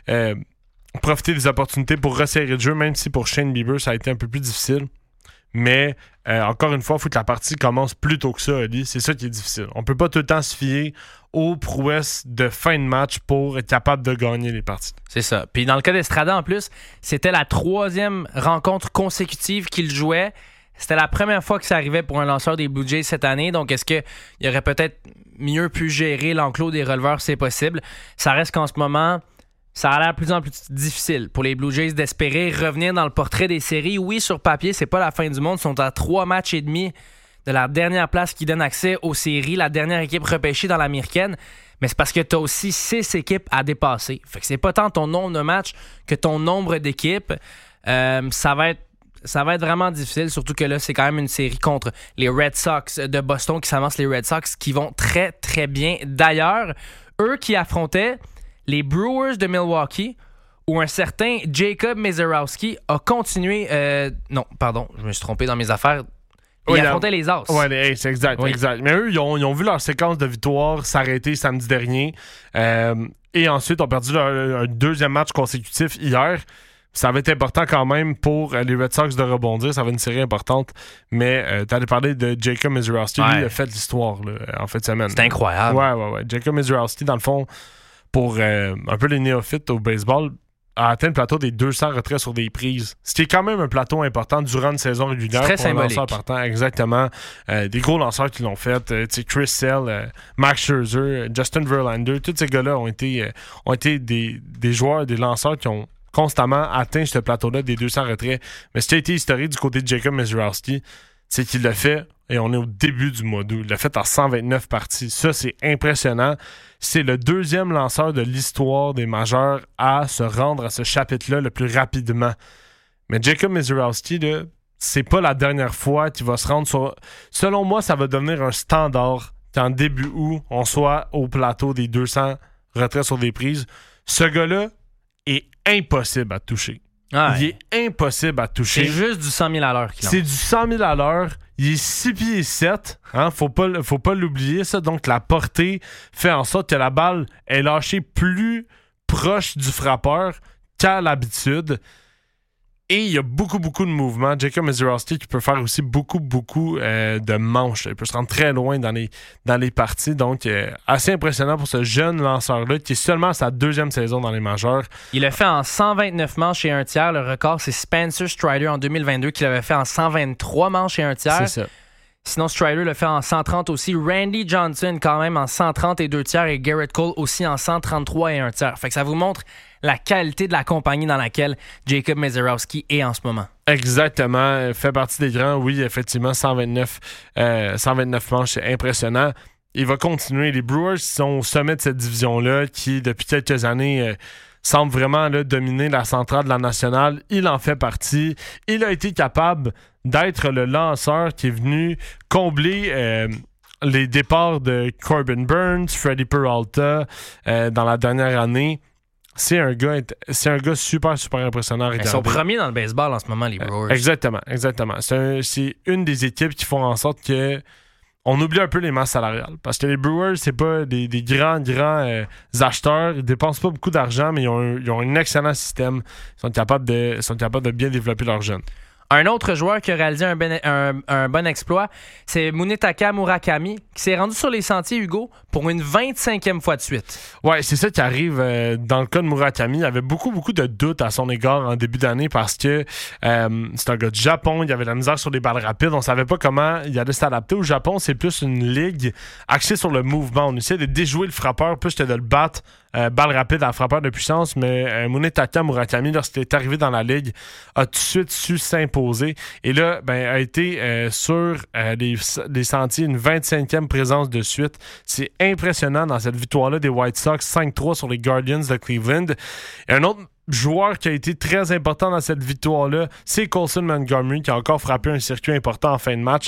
des opportunités pour resserrer le jeu, même si pour Shane Bieber, ça a été un peu plus difficile. Mais encore une fois, il faut que la partie commence plus tôt que ça, Ali. C'est ça qui est difficile. On ne peut pas tout le temps se fier aux prouesses de fin de match pour être capable de gagner les parties. C'est ça. Puis dans le cas d'Estrada, en plus, c'était la 3e rencontre consécutive qu'il jouait. C'était la première fois que ça arrivait pour un lanceur des Blue Jays cette année. Donc, est-ce qu'il aurait peut-être mieux pu gérer l'enclos des releveurs? C'est possible. Ça reste qu'en ce moment, ça a l'air de plus en plus difficile pour les Blue Jays d'espérer revenir dans le portrait des séries. Oui, sur papier, c'est pas la fin du monde. Ils sont à 3 matchs et demi de la dernière place qui donne accès aux séries, la dernière équipe repêchée dans l'américaine. Mais c'est parce que tu as aussi 6 équipes à dépasser. Fait que c'est pas tant ton nombre de matchs que ton nombre d'équipes. Ça va être vraiment difficile, surtout que là, c'est quand même une série contre les Red Sox de Boston qui s'avancent, les Red Sox qui vont très, très bien. D'ailleurs, eux qui affrontaient les Brewers de Milwaukee, où un certain Jacob Mezerowski a continué... non, pardon, je me suis trompé dans mes affaires. Ils affrontaient les As. Oui, les Aces, exact. Mais eux, ils ont vu leur séquence de victoire s'arrêter samedi dernier. Et ensuite, ont perdu leur deuxième match consécutif hier. Ça va être important quand même pour les Red Sox de rebondir. Ça va être une série importante. Mais tu allais parler de Jacob Mezerowski. Lui, il a fait l'histoire là, en fin de semaine. C'est incroyable. Ouais. Jacob Mezerowski, dans le fond, pour un peu les néophytes au baseball, a atteint le plateau des 200 retraits sur des prises. Ce qui est quand même un plateau important durant une saison régulière. C'est très pour symbolique. Un lanceur partant. Exactement. Des gros lanceurs qui l'ont fait. Chris Sale, Max Scherzer, Justin Verlander, tous ces gars-là ont été des joueurs, des lanceurs qui ont constamment atteint ce plateau-là des 200 retraits. Mais ce qui a été historique du côté de Jacob Misiorowski, c'est qu'il l'a fait, et on est au début du mois d'août. Il l'a fait en 129 parties. Ça, c'est impressionnant. C'est le deuxième lanceur de l'histoire des majeurs à se rendre à ce chapitre-là le plus rapidement. Mais Jacob Misiorowski, là, c'est pas la dernière fois qu'il va se rendre sur... Selon moi, ça va devenir un standard qu'en début août, on soit au plateau des 200 retraits sur des prises. Ce gars-là est impossible à toucher. Ouais. Il est impossible à toucher. C'est juste du 100 000 à l'heure. C'est du 100 000 à l'heure. Il est 6 pieds 7. Hein? Faut pas l'oublier, ça. Donc, la portée fait en sorte que la balle est lâchée plus proche du frappeur qu'à l'habitude. Et il y a beaucoup de mouvements. Jacob Misiorowski qui peut faire aussi beaucoup de manches. Il peut se rendre très loin dans les parties. Donc, assez impressionnant pour ce jeune lanceur-là qui est seulement à sa deuxième saison dans les majeurs. Il l'a fait en 129 manches et un tiers. Le record, c'est Spencer Strider en 2022 qui l'avait fait en 123 manches et un tiers. C'est ça. Sinon, Strider le fait en 130 aussi. Randy Johnson quand même en 130 et 2 tiers et Garrett Cole aussi en 133 et 1 tiers. Fait que ça vous montre la qualité de la compagnie dans laquelle Jacob Misiorowski est en ce moment. Exactement. Fait partie des grands. Oui, effectivement, 129 manches, c'est impressionnant. Il va continuer. Les Brewers sont au sommet de cette division-là qui, depuis quelques années, semble vraiment là, dominer la centrale de la nationale. Il en fait partie. Il a été capable d'être le lanceur qui est venu combler les départs de Corbin Burns, Freddie Peralta dans la dernière année. C'est un gars super impressionnant à regarder. Ils sont premiers dans le baseball en ce moment, les Brewers. Exactement. C'est une des équipes qui font en sorte que on oublie un peu les masses salariales. Parce que les Brewers, c'est pas des grands acheteurs. Ils dépensent pas beaucoup d'argent, mais ils ont un excellent système. Ils sont capables de bien développer leurs jeunes. Un autre joueur qui a réalisé un bon exploit, c'est Munetaka Murakami, qui s'est rendu sur les sentiers, Hugo, pour une 25e fois de suite. Ouais, c'est ça qui arrive dans le cas de Murakami. Il y avait beaucoup de doutes à son égard en début d'année parce que c'est un gars du Japon, il y avait de la misère sur les balles rapides. On savait pas comment il allait s'adapter. Au Japon, c'est plus une ligue axée sur le mouvement. On essaie de déjouer le frappeur plus que de le battre. Balle rapide à frappeur de puissance, mais Munetaka Murakami, lorsqu'il est arrivé dans la ligue, a tout de suite su s'imposer. Et là, a été sur les sentiers une 25e présence de suite. C'est impressionnant dans cette victoire-là des White Sox, 5-3 sur les Guardians de Cleveland. Et un autre joueur qui a été très important dans cette victoire-là, c'est Colson Montgomery, qui a encore frappé un circuit important en fin de match.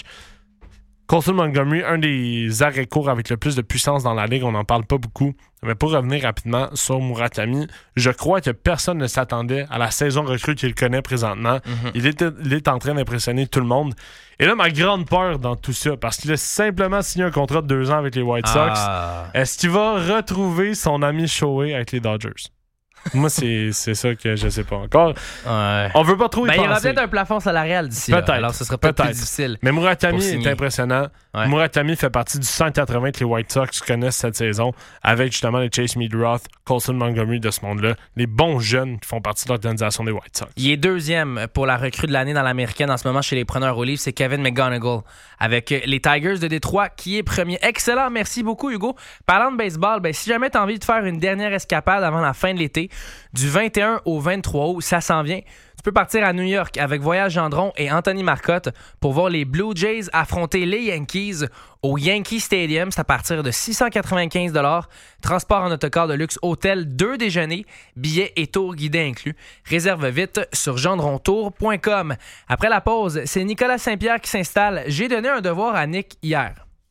Colson Montgomery, un des arrêts courts avec le plus de puissance dans la ligue, on n'en parle pas beaucoup. Mais pour revenir rapidement sur Murakami, je crois que personne ne s'attendait à la saison recrue qu'il connaît présentement. Mm-hmm. Il est en train d'impressionner tout le monde. Et là, ma grande peur dans tout ça, parce qu'il a simplement signé un contrat de 2 ans avec les White Sox, est-ce qu'il va retrouver son ami Shohei avec les Dodgers? Moi, c'est ça que je sais pas encore. Ouais. On veut pas trop y penser. Il y aura peut-être un plafond salarial d'ici là, alors ce sera peut-être plus difficile. Mais Murakami est impressionnant. Ouais. Murakami fait partie du 180 que les White Sox connaissent cette saison, avec justement les Chase Meadroth, Colson Montgomery de ce monde-là, les bons jeunes qui font partie de l'organisation des White Sox. Il est deuxième pour la recrue de l'année dans l'américaine en ce moment chez les preneurs au livre, c'est Kevin McGonigal avec les Tigers de Détroit qui est premier. Excellent, merci beaucoup Hugo. Parlant de baseball, si jamais tu as envie de faire une dernière escapade avant la fin de l'été, du 21 au 23 août, ça s'en vient. Tu peux partir à New York avec Voyage Gendron et Anthony Marcotte pour voir les Blue Jays affronter les Yankees au Yankee Stadium. C'est à partir de 695 $. Transport en autocar de luxe, hôtel, 2 déjeuners, billets et tours guidés inclus. Réserve vite sur gendrontour.com. Après la pause, c'est Nicolas Saint-Pierre qui s'installe. J'ai donné un devoir à Nick hier.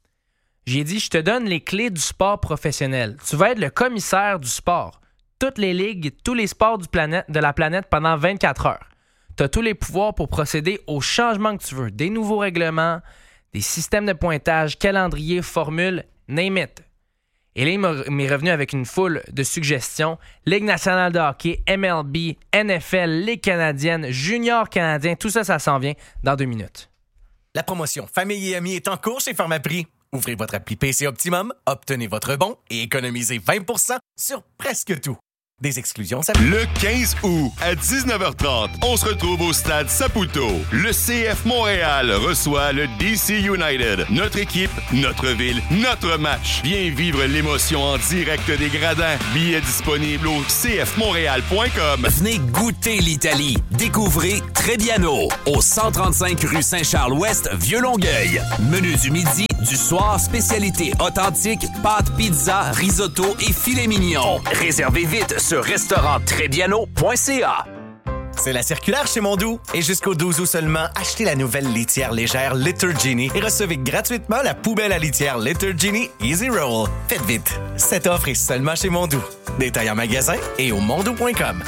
J'ai dit, je te donne les clés du sport professionnel. Tu vas être le commissaire du sport. Toutes les ligues, tous les sports de la planète pendant 24 heures. Tu as tous les pouvoirs pour procéder aux changements que tu veux. Des nouveaux règlements, des systèmes de pointage, calendrier, formules, name it. Et là, il m'est revenu avec une foule de suggestions. Ligue nationale de hockey, MLB, NFL, Ligue canadienne, Junior canadien, tout ça, ça s'en vient dans 2 minutes. La promotion Famille et Amis est en cours chez Pharmaprix. Ouvrez votre appli PC Optimum, obtenez votre bon et économisez 20% sur presque tout. Des exclusions s'appliquent. Le 15 août à 19h30, on se retrouve au stade Saputo. Le CF Montréal reçoit le DC United. Notre équipe, notre ville, notre match. Viens vivre l'émotion en direct des gradins. Billets disponibles au cfmontréal.com. Venez goûter l'Italie. Découvrez Trebbiano au 135 rue Saint-Charles-Ouest, Vieux-Longueuil. Menu du midi, du soir, spécialité authentique, pâtes, pizza, risotto et filet mignon. Réservez vite sur restauranttrebbiano.ca. C'est la circulaire chez Mondou. Et jusqu'au 12 août seulement, achetez la nouvelle litière légère Litter Genie et recevez gratuitement la poubelle à litière Litter Genie Easy Roll. Faites vite. Cette offre est seulement chez Mondou. Détail en magasin et au mondou.com.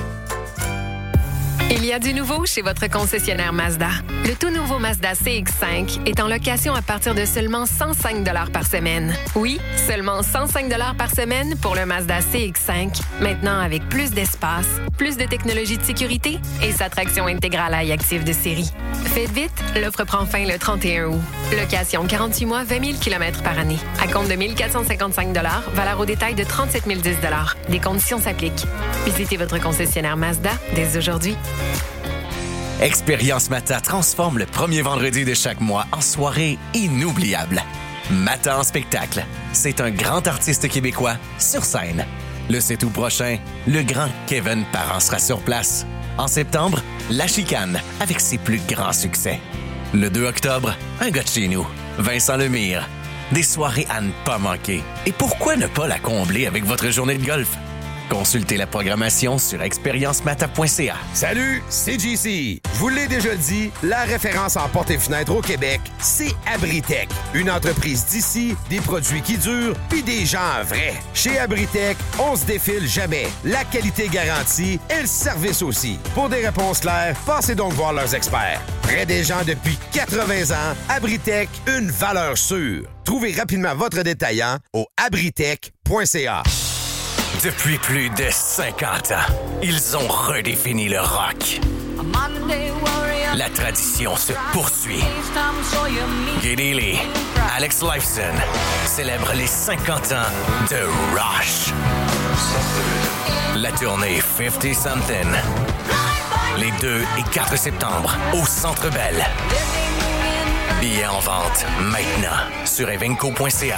Il y a du nouveau chez votre concessionnaire Mazda. Le tout nouveau Mazda CX-5 est en location à partir de seulement 105 $ par semaine. Oui, seulement 105 $ par semaine pour le Mazda CX-5, maintenant avec plus d'espace, plus de technologie de sécurité et sa traction intégrale à active de série. Faites vite, l'offre prend fin le 31 août. Location 48 mois, 20 000 km par année. À compte de 1 455 $, valeur au détail de 37 010 $. Des conditions s'appliquent. Visitez votre concessionnaire Mazda dès aujourd'hui. Expérience Mata transforme le premier vendredi de chaque mois en soirée inoubliable. Mata en spectacle. C'est un grand artiste québécois sur scène. Le 7 août prochain, le grand Kevin Parent sera sur place. En septembre, La Chicane avec ses plus grands succès. Le 2 octobre, un gars de chez nous, Vincent Lemire. Des soirées à ne pas manquer. Et pourquoi ne pas la combler avec votre journée de golf? Consultez la programmation sur expériencemata.ca. Salut, c'est JC. Je vous l'ai déjà dit, la référence en portes et fenêtres au Québec, c'est Abritech. Une entreprise d'ici, des produits qui durent, puis des gens vrais. Chez Abritech, on se défile jamais. La qualité garantie et le service aussi. Pour des réponses claires, passez donc voir leurs experts. Près des gens depuis 80 ans, Abritech, une valeur sûre. Trouvez rapidement votre détaillant au abritech.ca. Depuis plus de 50 ans, ils ont redéfini le rock. La tradition se poursuit. Geddy Lee, Alex Lifeson célèbrent les 50 ans de Rush. La tournée 50 Something. Les 2 et 4 septembre au Centre Bell. Billets en vente maintenant sur evenco.ca.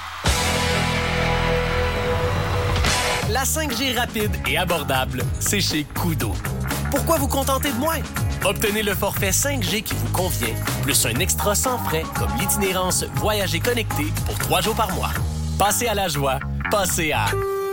La 5G rapide et abordable, c'est chez Koodo. Pourquoi vous contenter de moins? Obtenez le forfait 5G qui vous convient, plus un extra sans frais comme l'itinérance Voyager connecté pour 3 jours par mois. Passez à la joie, passez à...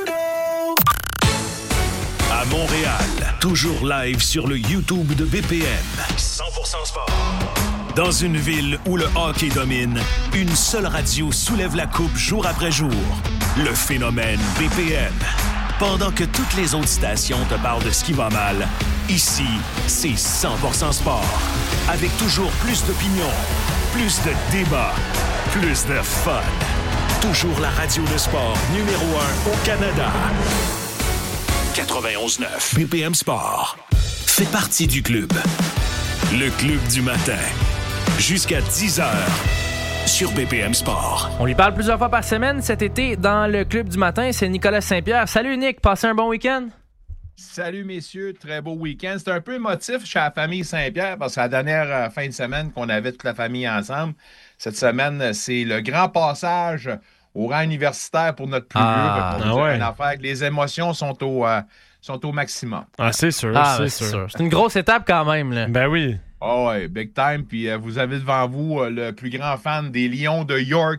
À Montréal, toujours live sur le YouTube de BPM. 100% sport. Dans une ville où le hockey domine, une seule radio soulève la coupe jour après jour. Le phénomène BPM. Pendant que toutes les autres stations te parlent de ce qui va mal, ici, c'est 100% sport. Avec toujours plus d'opinions, plus de débats, plus de fun. Toujours la radio de sport numéro 1 au Canada. 91.9 BPM Sport. Fait partie du club. Le club du matin. Jusqu'à 10h. Sur BPM Sport. On lui parle plusieurs fois par semaine cet été dans le club du matin. C'est Nicolas Saint-Pierre. Salut Nick, passez un bon week-end? Salut messieurs, très beau week-end. C'était un peu émotif chez la famille Saint-Pierre parce que la dernière fin de semaine qu'on avait toute la famille ensemble, cette semaine, c'est le grand passage au rang universitaire pour notre plus vieux. Une affaire que les émotions sont au maximum. Ah, c'est sûr, c'est sûr. C'est une grosse étape quand même, là. Ben oui. Oh ouais, big time. Puis vous avez devant vous le plus grand fan des Lions de York.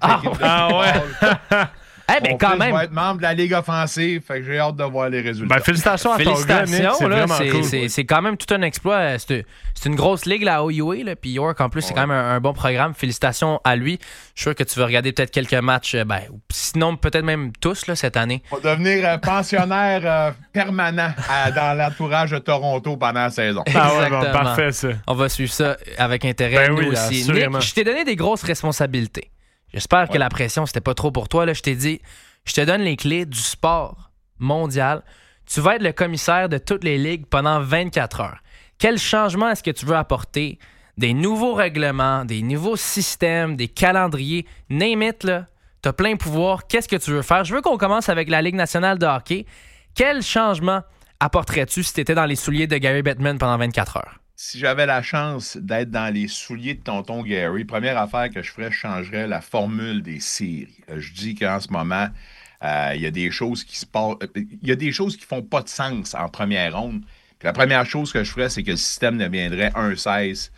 Ben quand même. Va être membre de la Ligue offensive, fait que j'ai hâte de voir les résultats. Ben, félicitations à ton gars, Nick. C'est vraiment cool. C'est quand même tout un exploit. C'est une grosse ligue, la OUA, là, puis York, en plus, c'est quand même un bon programme. Félicitations à lui. Je suis sûr que tu vas regarder peut-être quelques matchs, sinon peut-être même tous là, cette année. On va devenir pensionnaire permanent dans l'entourage de Toronto pendant la saison. Exactement. Bon, parfait, ça. On va suivre ça avec intérêt, nous aussi. Assurément. Nick, je t'ai donné des grosses responsabilités. J'espère que la pression, c'était pas trop pour toi. Là, je t'ai dit, je te donne les clés du sport mondial. Tu vas être le commissaire de toutes les ligues pendant 24 heures. Quel changement est-ce que tu veux apporter des nouveaux règlements, des nouveaux systèmes, des calendriers, name it, là, t'as plein de pouvoirs. Qu'est-ce que tu veux faire? Je veux qu'on commence avec la Ligue nationale de hockey. Quel changement apporterais-tu si tu étais dans les souliers de Gary Bettman pendant 24 heures? Si j'avais la chance d'être dans les souliers de tonton Gary, première affaire que je ferais, je changerais la formule des séries. Je dis qu'en ce moment, il y a des choses qui se passent. Il y a des choses qui font pas de sens en première ronde. Puis la première chose que je ferais, c'est que le système deviendrait 1-16,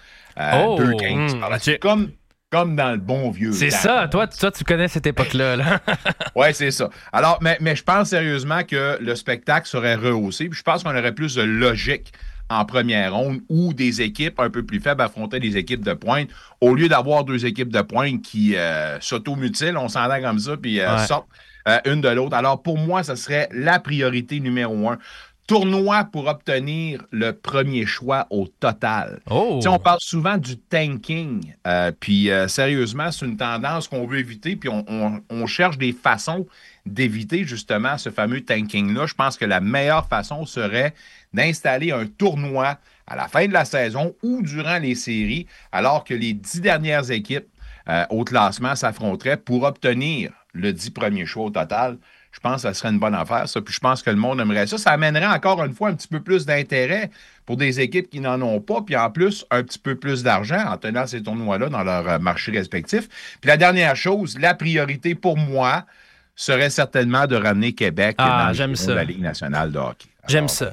2-15 par la suite. Comme dans le bon vieux. C'est ça. Toi, tu connais cette époque-là. Là. Oui, c'est ça. Alors, mais je pense sérieusement que le spectacle serait rehaussé. Puis je pense qu'on aurait plus de logique en première ronde où des équipes un peu plus faibles affrontaient des équipes de pointe au lieu d'avoir deux équipes de pointe qui s'automutilent, on s'entend comme ça, puis sortent une de l'autre. Alors, pour moi, ce serait la priorité numéro 1. Tournoi pour obtenir le premier choix au total. Oh. On parle souvent du tanking. Puis sérieusement, c'est une tendance qu'on veut éviter. Puis on cherche des façons d'éviter justement ce fameux tanking-là. Je pense que la meilleure façon serait d'installer un tournoi à la fin de la saison ou durant les séries, alors que les 10 dernières équipes au classement s'affronteraient pour obtenir le 10 premier choix au total. Je pense que ça serait une bonne affaire, ça. Puis je pense que le monde aimerait ça. Ça amènerait encore une fois un petit peu plus d'intérêt pour des équipes qui n'en ont pas. Puis en plus, un petit peu plus d'argent en tenant ces tournois-là dans leur marché respectif. Puis la dernière chose, la priorité pour moi serait certainement de ramener Québec dans la Ligue nationale de hockey. Alors, j'aime ça.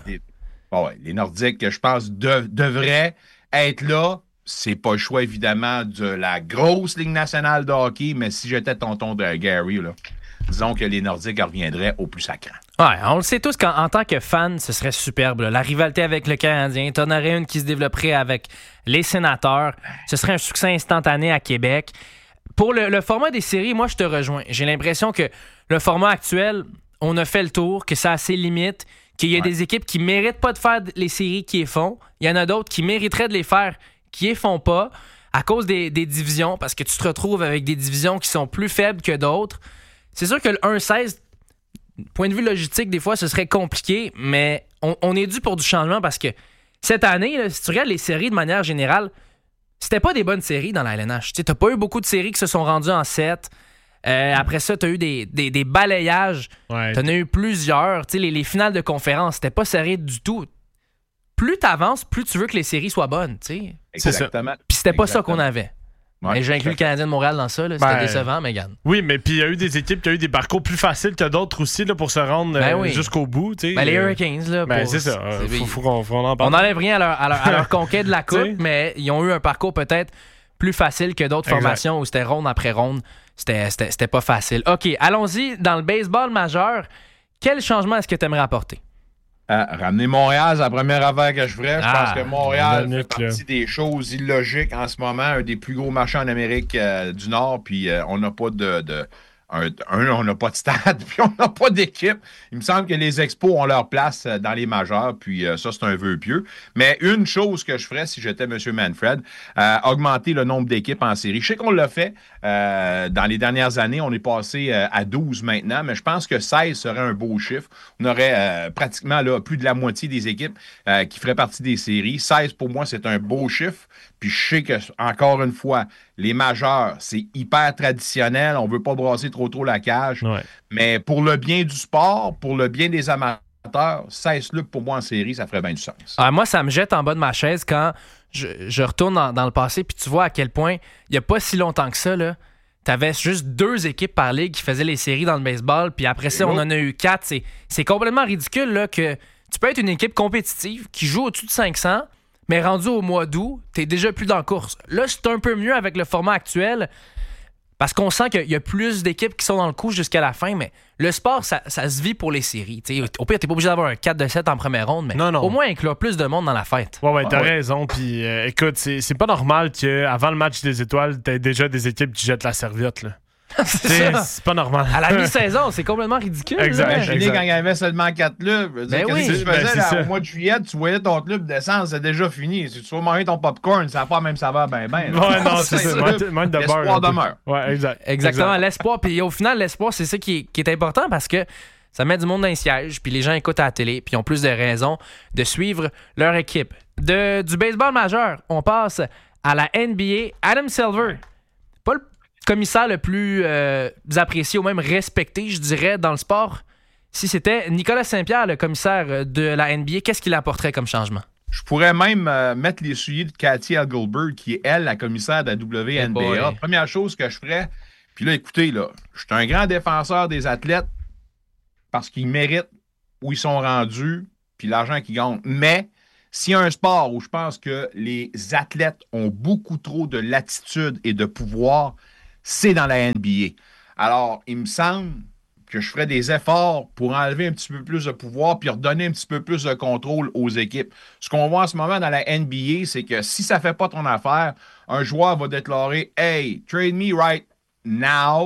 Les Nordiques, je pense, devraient être là. C'est pas le choix, évidemment, de la grosse Ligue nationale de hockey, mais si j'étais tonton de Gary, là, disons que les Nordiques reviendraient au plus sacrant. Ouais, on le sait tous qu'en tant que fan, ce serait superbe. Là. La rivalité avec le Canadien, t'en aurais une qui se développerait avec les Sénateurs. Ce serait un succès instantané à Québec. Pour le format des séries, moi, je te rejoins. J'ai l'impression que le format actuel, on a fait le tour, que ça a ses limites, qu'il y a des équipes qui méritent pas de faire les séries qui les font. Il y en a d'autres qui mériteraient de les faire, qui les font pas, à cause des divisions, parce que tu te retrouves avec des divisions qui sont plus faibles que d'autres. C'est sûr que le 1-16, point de vue logistique, des fois, ce serait compliqué, mais on est dû pour du changement parce que cette année, là, si tu regardes les séries de manière générale, c'était pas des bonnes séries dans la LNH. Tu n'as pas eu beaucoup de séries qui se sont rendues en 7. Après ça, tu as eu des balayages. Ouais. Tu en as eu plusieurs. Les finales de conférence, c'était pas serré du tout. Plus tu avances, plus tu veux que les séries soient bonnes. T'sais. Exactement. Puis c'était pas ça qu'on avait. Ouais, j'ai inclus le Canadien de Montréal dans ça. Là. C'était décevant, mais regarde. Oui, mais puis il y a eu des équipes qui ont eu des parcours plus faciles que d'autres aussi là, pour se rendre jusqu'au bout. Les Hurricanes. Là, c'est ça. Faut qu'on en parle. On n'enlève rien à leur conquête de la Coupe, mais ils ont eu un parcours peut-être plus facile que d'autres formations où c'était ronde après ronde. C'était pas facile. OK, allons-y. Dans le baseball majeur, quel changement est-ce que tu aimerais apporter? Ramener Montréal, c'est la première affaire que je ferais. Je pense que Montréal fait partie des choses illogiques en ce moment. Un des plus gros marchés en Amérique du Nord, puis on n'a pas on n'a pas de stade, puis on n'a pas d'équipe. Il me semble que les Expos ont leur place dans les majeurs, puis ça, c'est un vœu pieux. Mais une chose que je ferais si j'étais M. Manfred, augmenter le nombre d'équipes en série. Je sais qu'on l'a fait dans les dernières années. On est passé à 12 maintenant, mais je pense que 16 serait un beau chiffre. On aurait pratiquement là, plus de la moitié des équipes qui feraient partie des séries. 16, pour moi, c'est un beau chiffre. Puis je sais que, encore une fois, les majeurs, c'est hyper traditionnel. On ne veut pas brasser trop la cage. Ouais. Mais pour le bien du sport, pour le bien des amateurs, 16 clubs pour moi en série, ça ferait bien du sens. Moi, ça me jette en bas de ma chaise quand je retourne dans le passé, puis tu vois à quel point, il n'y a pas si longtemps que ça, tu avais juste 2 équipes par ligue qui faisaient les séries dans le baseball, puis après ça, on en a eu 4. C'est complètement ridicule là, que tu peux être une équipe compétitive qui joue au-dessus de 500, mais rendu au mois d'août, t'es déjà plus dans la course. Là, c'est un peu mieux avec le format actuel parce qu'on sent qu'il y a plus d'équipes qui sont dans le coup jusqu'à la fin, mais le sport, ça se vit pour les séries. T'sais, au pire, t'es pas obligé d'avoir un 4-7 en première ronde, mais au moins inclure plus de monde dans la fête. Ouais, t'as raison. Puis écoute, c'est pas normal qu'avant le match des étoiles, t'aies déjà des équipes qui jettent la serviette, là. C'est pas normal. À la mi-saison, c'est complètement ridicule. Imaginez quand il y avait seulement 4 clubs. Qu'est-ce que tu faisais au mois de juillet, tu voyais ton club descendre, c'est déjà fini. Si tu vas manger ton popcorn, ça n'a pas la même saveur, Ouais, non, c'est ça. L'espoir demeure. Ouais, Exactement, l'espoir. Puis au final, l'espoir, c'est ça qui est important parce que ça met du monde dans les sièges, puis les gens écoutent à la télé, puis ils ont plus de raisons de suivre leur équipe. Du baseball majeur, on passe à la NBA, Adam Silver. Pas le commissaire le plus apprécié ou même respecté, je dirais, dans le sport. Si c'était Nicolas Saint-Pierre, le commissaire de la NBA, qu'est-ce qu'il apporterait comme changement? Je pourrais même mettre les souliers de Cathy Goldberg, qui est, elle, la commissaire de la WNBA. Première chose que je ferais, puis là, écoutez, là, je suis un grand défenseur des athlètes parce qu'ils méritent où ils sont rendus, puis l'argent qu'ils gagnent. Mais s'il y a un sport où je pense que les athlètes ont beaucoup trop de latitude et de pouvoir, c'est dans la NBA. Alors, il me semble que je ferais des efforts pour enlever un petit peu plus de pouvoir puis redonner un petit peu plus de contrôle aux équipes. Ce qu'on voit en ce moment dans la NBA, c'est que si ça ne fait pas ton affaire, un joueur va déclarer « Hey, trade me right now »,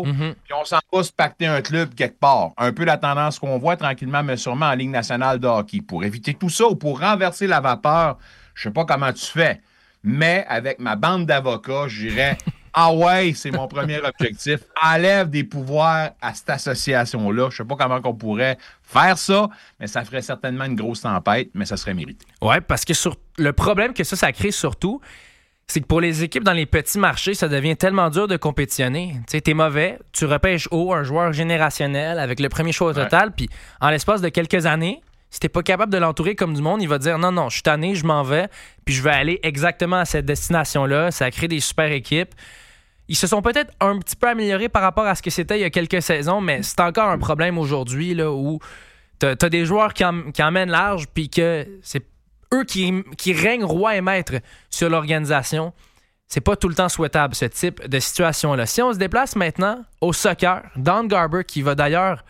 puis on s'en va se pacter un club quelque part. Un peu la tendance qu'on voit tranquillement, mais sûrement en Ligue nationale de hockey. Pour éviter tout ça ou pour renverser la vapeur, je ne sais pas comment tu fais, mais avec ma bande d'avocats, je dirais « Ah ouais, c'est mon premier objectif. Enlève des pouvoirs à cette association-là. Je ne sais pas comment on pourrait faire ça, mais ça ferait certainement une grosse tempête, mais ça serait mérité. Oui, parce que le problème que ça crée surtout, c'est que pour les équipes dans les petits marchés, ça devient tellement dur de compétitionner. Tu sais, t'es mauvais, tu repêches haut un joueur générationnel avec le premier choix au total, puis en l'espace de quelques années, si t'es pas capable de l'entourer comme du monde, il va dire non, je suis tanné, je m'en vais, puis je vais aller exactement à cette destination-là. Ça crée des super équipes. Ils se sont peut-être un petit peu améliorés par rapport à ce que c'était il y a quelques saisons, mais c'est encore un problème aujourd'hui là, où t'as des joueurs qui emmènent large, puis que c'est eux qui règnent roi et maître sur l'organisation. C'est pas tout le temps souhaitable, ce type de situation-là. Si on se déplace maintenant au soccer, Don Garber, qui va d'ailleurs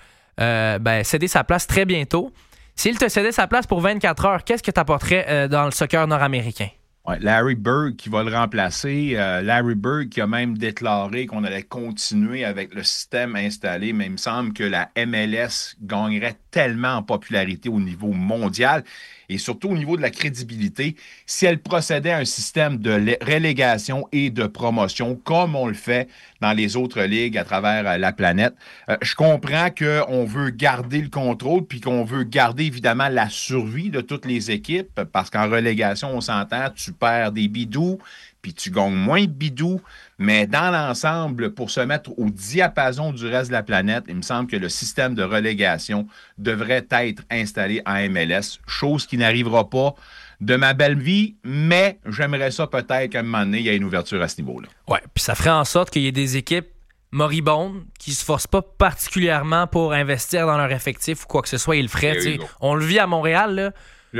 céder sa place très bientôt, s'il te cédait sa place pour 24 heures, qu'est-ce que tu apporterais dans le soccer nord-américain? Ouais, Larry Bird qui va le remplacer. Larry Bird qui a même déclaré qu'on allait continuer avec le système installé, mais il me semble que la MLS gagnerait tellement en popularité au niveau mondial et surtout au niveau de la crédibilité si elle procédait à un système de relégation et de promotion comme on le fait dans les autres ligues à travers la planète. Je comprends qu'on veut garder le contrôle puis qu'on veut garder évidemment la survie de toutes les équipes parce qu'en relégation, on s'entend, tu perds des bidous puis tu gagnes moins de bidous, mais dans l'ensemble, pour se mettre au diapason du reste de la planète, il me semble que le système de relégation devrait être installé en MLS, chose qui n'arrivera pas de ma belle vie, mais j'aimerais ça peut-être qu'à un moment donné, il y ait une ouverture à ce niveau-là. Ouais, puis ça ferait en sorte qu'il y ait des équipes moribondes qui se forcent pas particulièrement pour investir dans leur effectif ou quoi que ce soit, ils le feraient. On le vit à Montréal, là.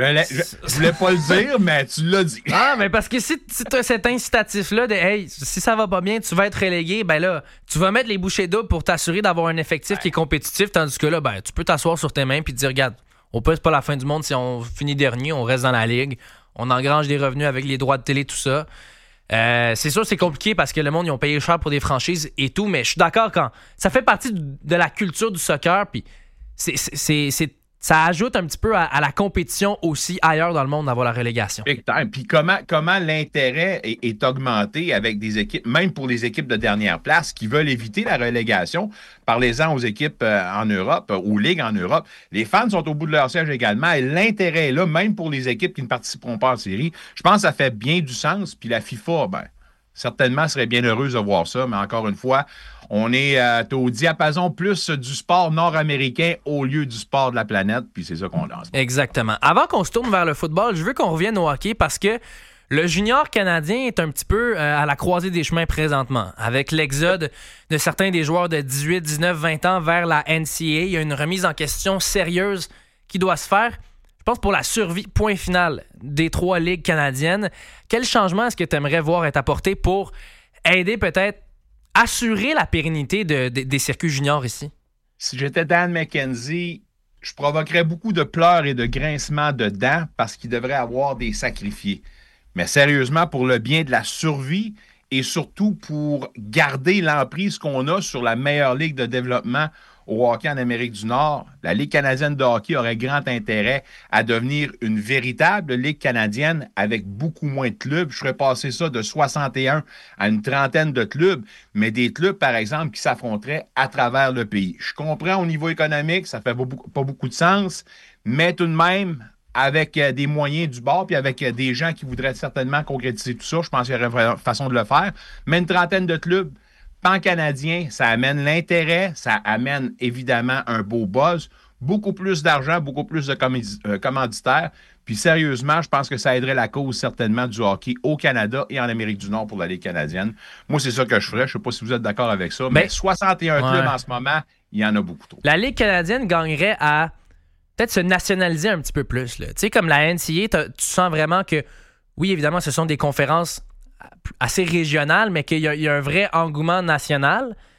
Je voulais pas le dire, mais tu l'as dit. Ah, mais parce que si tu as cet incitatif-là de hey, si ça va pas bien, tu vas être relégué, ben là, tu vas mettre les bouchées doubles pour t'assurer d'avoir un effectif qui est compétitif, tandis que là, ben, tu peux t'asseoir sur tes mains et te dire, regarde, au pire, c'est pas la fin du monde si on finit dernier, on reste dans la ligue, on engrange des revenus avec les droits de télé, tout ça. C'est sûr, c'est compliqué parce que le monde, ils ont payé cher pour des franchises et tout, mais je suis d'accord quand ça fait partie de la culture du soccer, puis ça ajoute un petit peu à la compétition aussi ailleurs dans le monde d'avoir la relégation. Puis comment l'intérêt est augmenté avec des équipes, même pour les équipes de dernière place qui veulent éviter la relégation. Parlez-en aux équipes en Europe, aux ligues en Europe. Les fans sont au bout de leur siège également et l'intérêt est là, même pour les équipes qui ne participeront pas en série. Je pense que ça fait bien du sens. Puis la FIFA, certainement serait bien heureuse de voir ça, mais encore une fois, on est au diapason plus du sport nord-américain au lieu du sport de la planète, puis c'est ça qu'on a. Exactement. Avant qu'on se tourne vers le football, je veux qu'on revienne au hockey parce que le junior canadien est un petit peu à la croisée des chemins présentement. Avec l'exode de certains des joueurs de 18, 19, 20 ans vers la NCAA, il y a une remise en question sérieuse qui doit se faire. Je pense pour la survie, point final, des 3 ligues canadiennes. Quel changement est-ce que tu aimerais voir être apporté pour aider peut-être assurer la pérennité des circuits juniors ici? Si j'étais Dan McKenzie, je provoquerais beaucoup de pleurs et de grincements de dents parce qu'il devrait avoir des sacrifiés. Mais sérieusement, pour le bien de la survie et surtout pour garder l'emprise qu'on a sur la meilleure ligue de développement au hockey en Amérique du Nord, la Ligue canadienne de hockey aurait grand intérêt à devenir une véritable Ligue canadienne avec beaucoup moins de clubs. Je ferais passer ça de 61 à une trentaine de clubs, mais des clubs, par exemple, qui s'affronteraient à travers le pays. Je comprends au niveau économique, ça fait pas beaucoup de sens, mais tout de même, avec des moyens du bord, puis avec des gens qui voudraient certainement concrétiser tout ça. Je pense qu'il y aurait une façon de le faire. Mais une trentaine de clubs pan-canadiens, ça amène l'intérêt, ça amène évidemment un beau buzz, beaucoup plus d'argent, beaucoup plus de commanditaires. Puis sérieusement, je pense que ça aiderait la cause certainement du hockey au Canada et en Amérique du Nord pour la Ligue canadienne. Moi, c'est ça que je ferais. Je ne sais pas si vous êtes d'accord avec ça, mais 61 clubs en ce moment, il y en a beaucoup trop. La Ligue canadienne gagnerait à peut-être se nationaliser un petit peu plus. Tu sais, comme la NCAA, tu sens vraiment que, oui, évidemment, ce sont des conférences assez régionales, mais qu'il y a un vrai engouement national.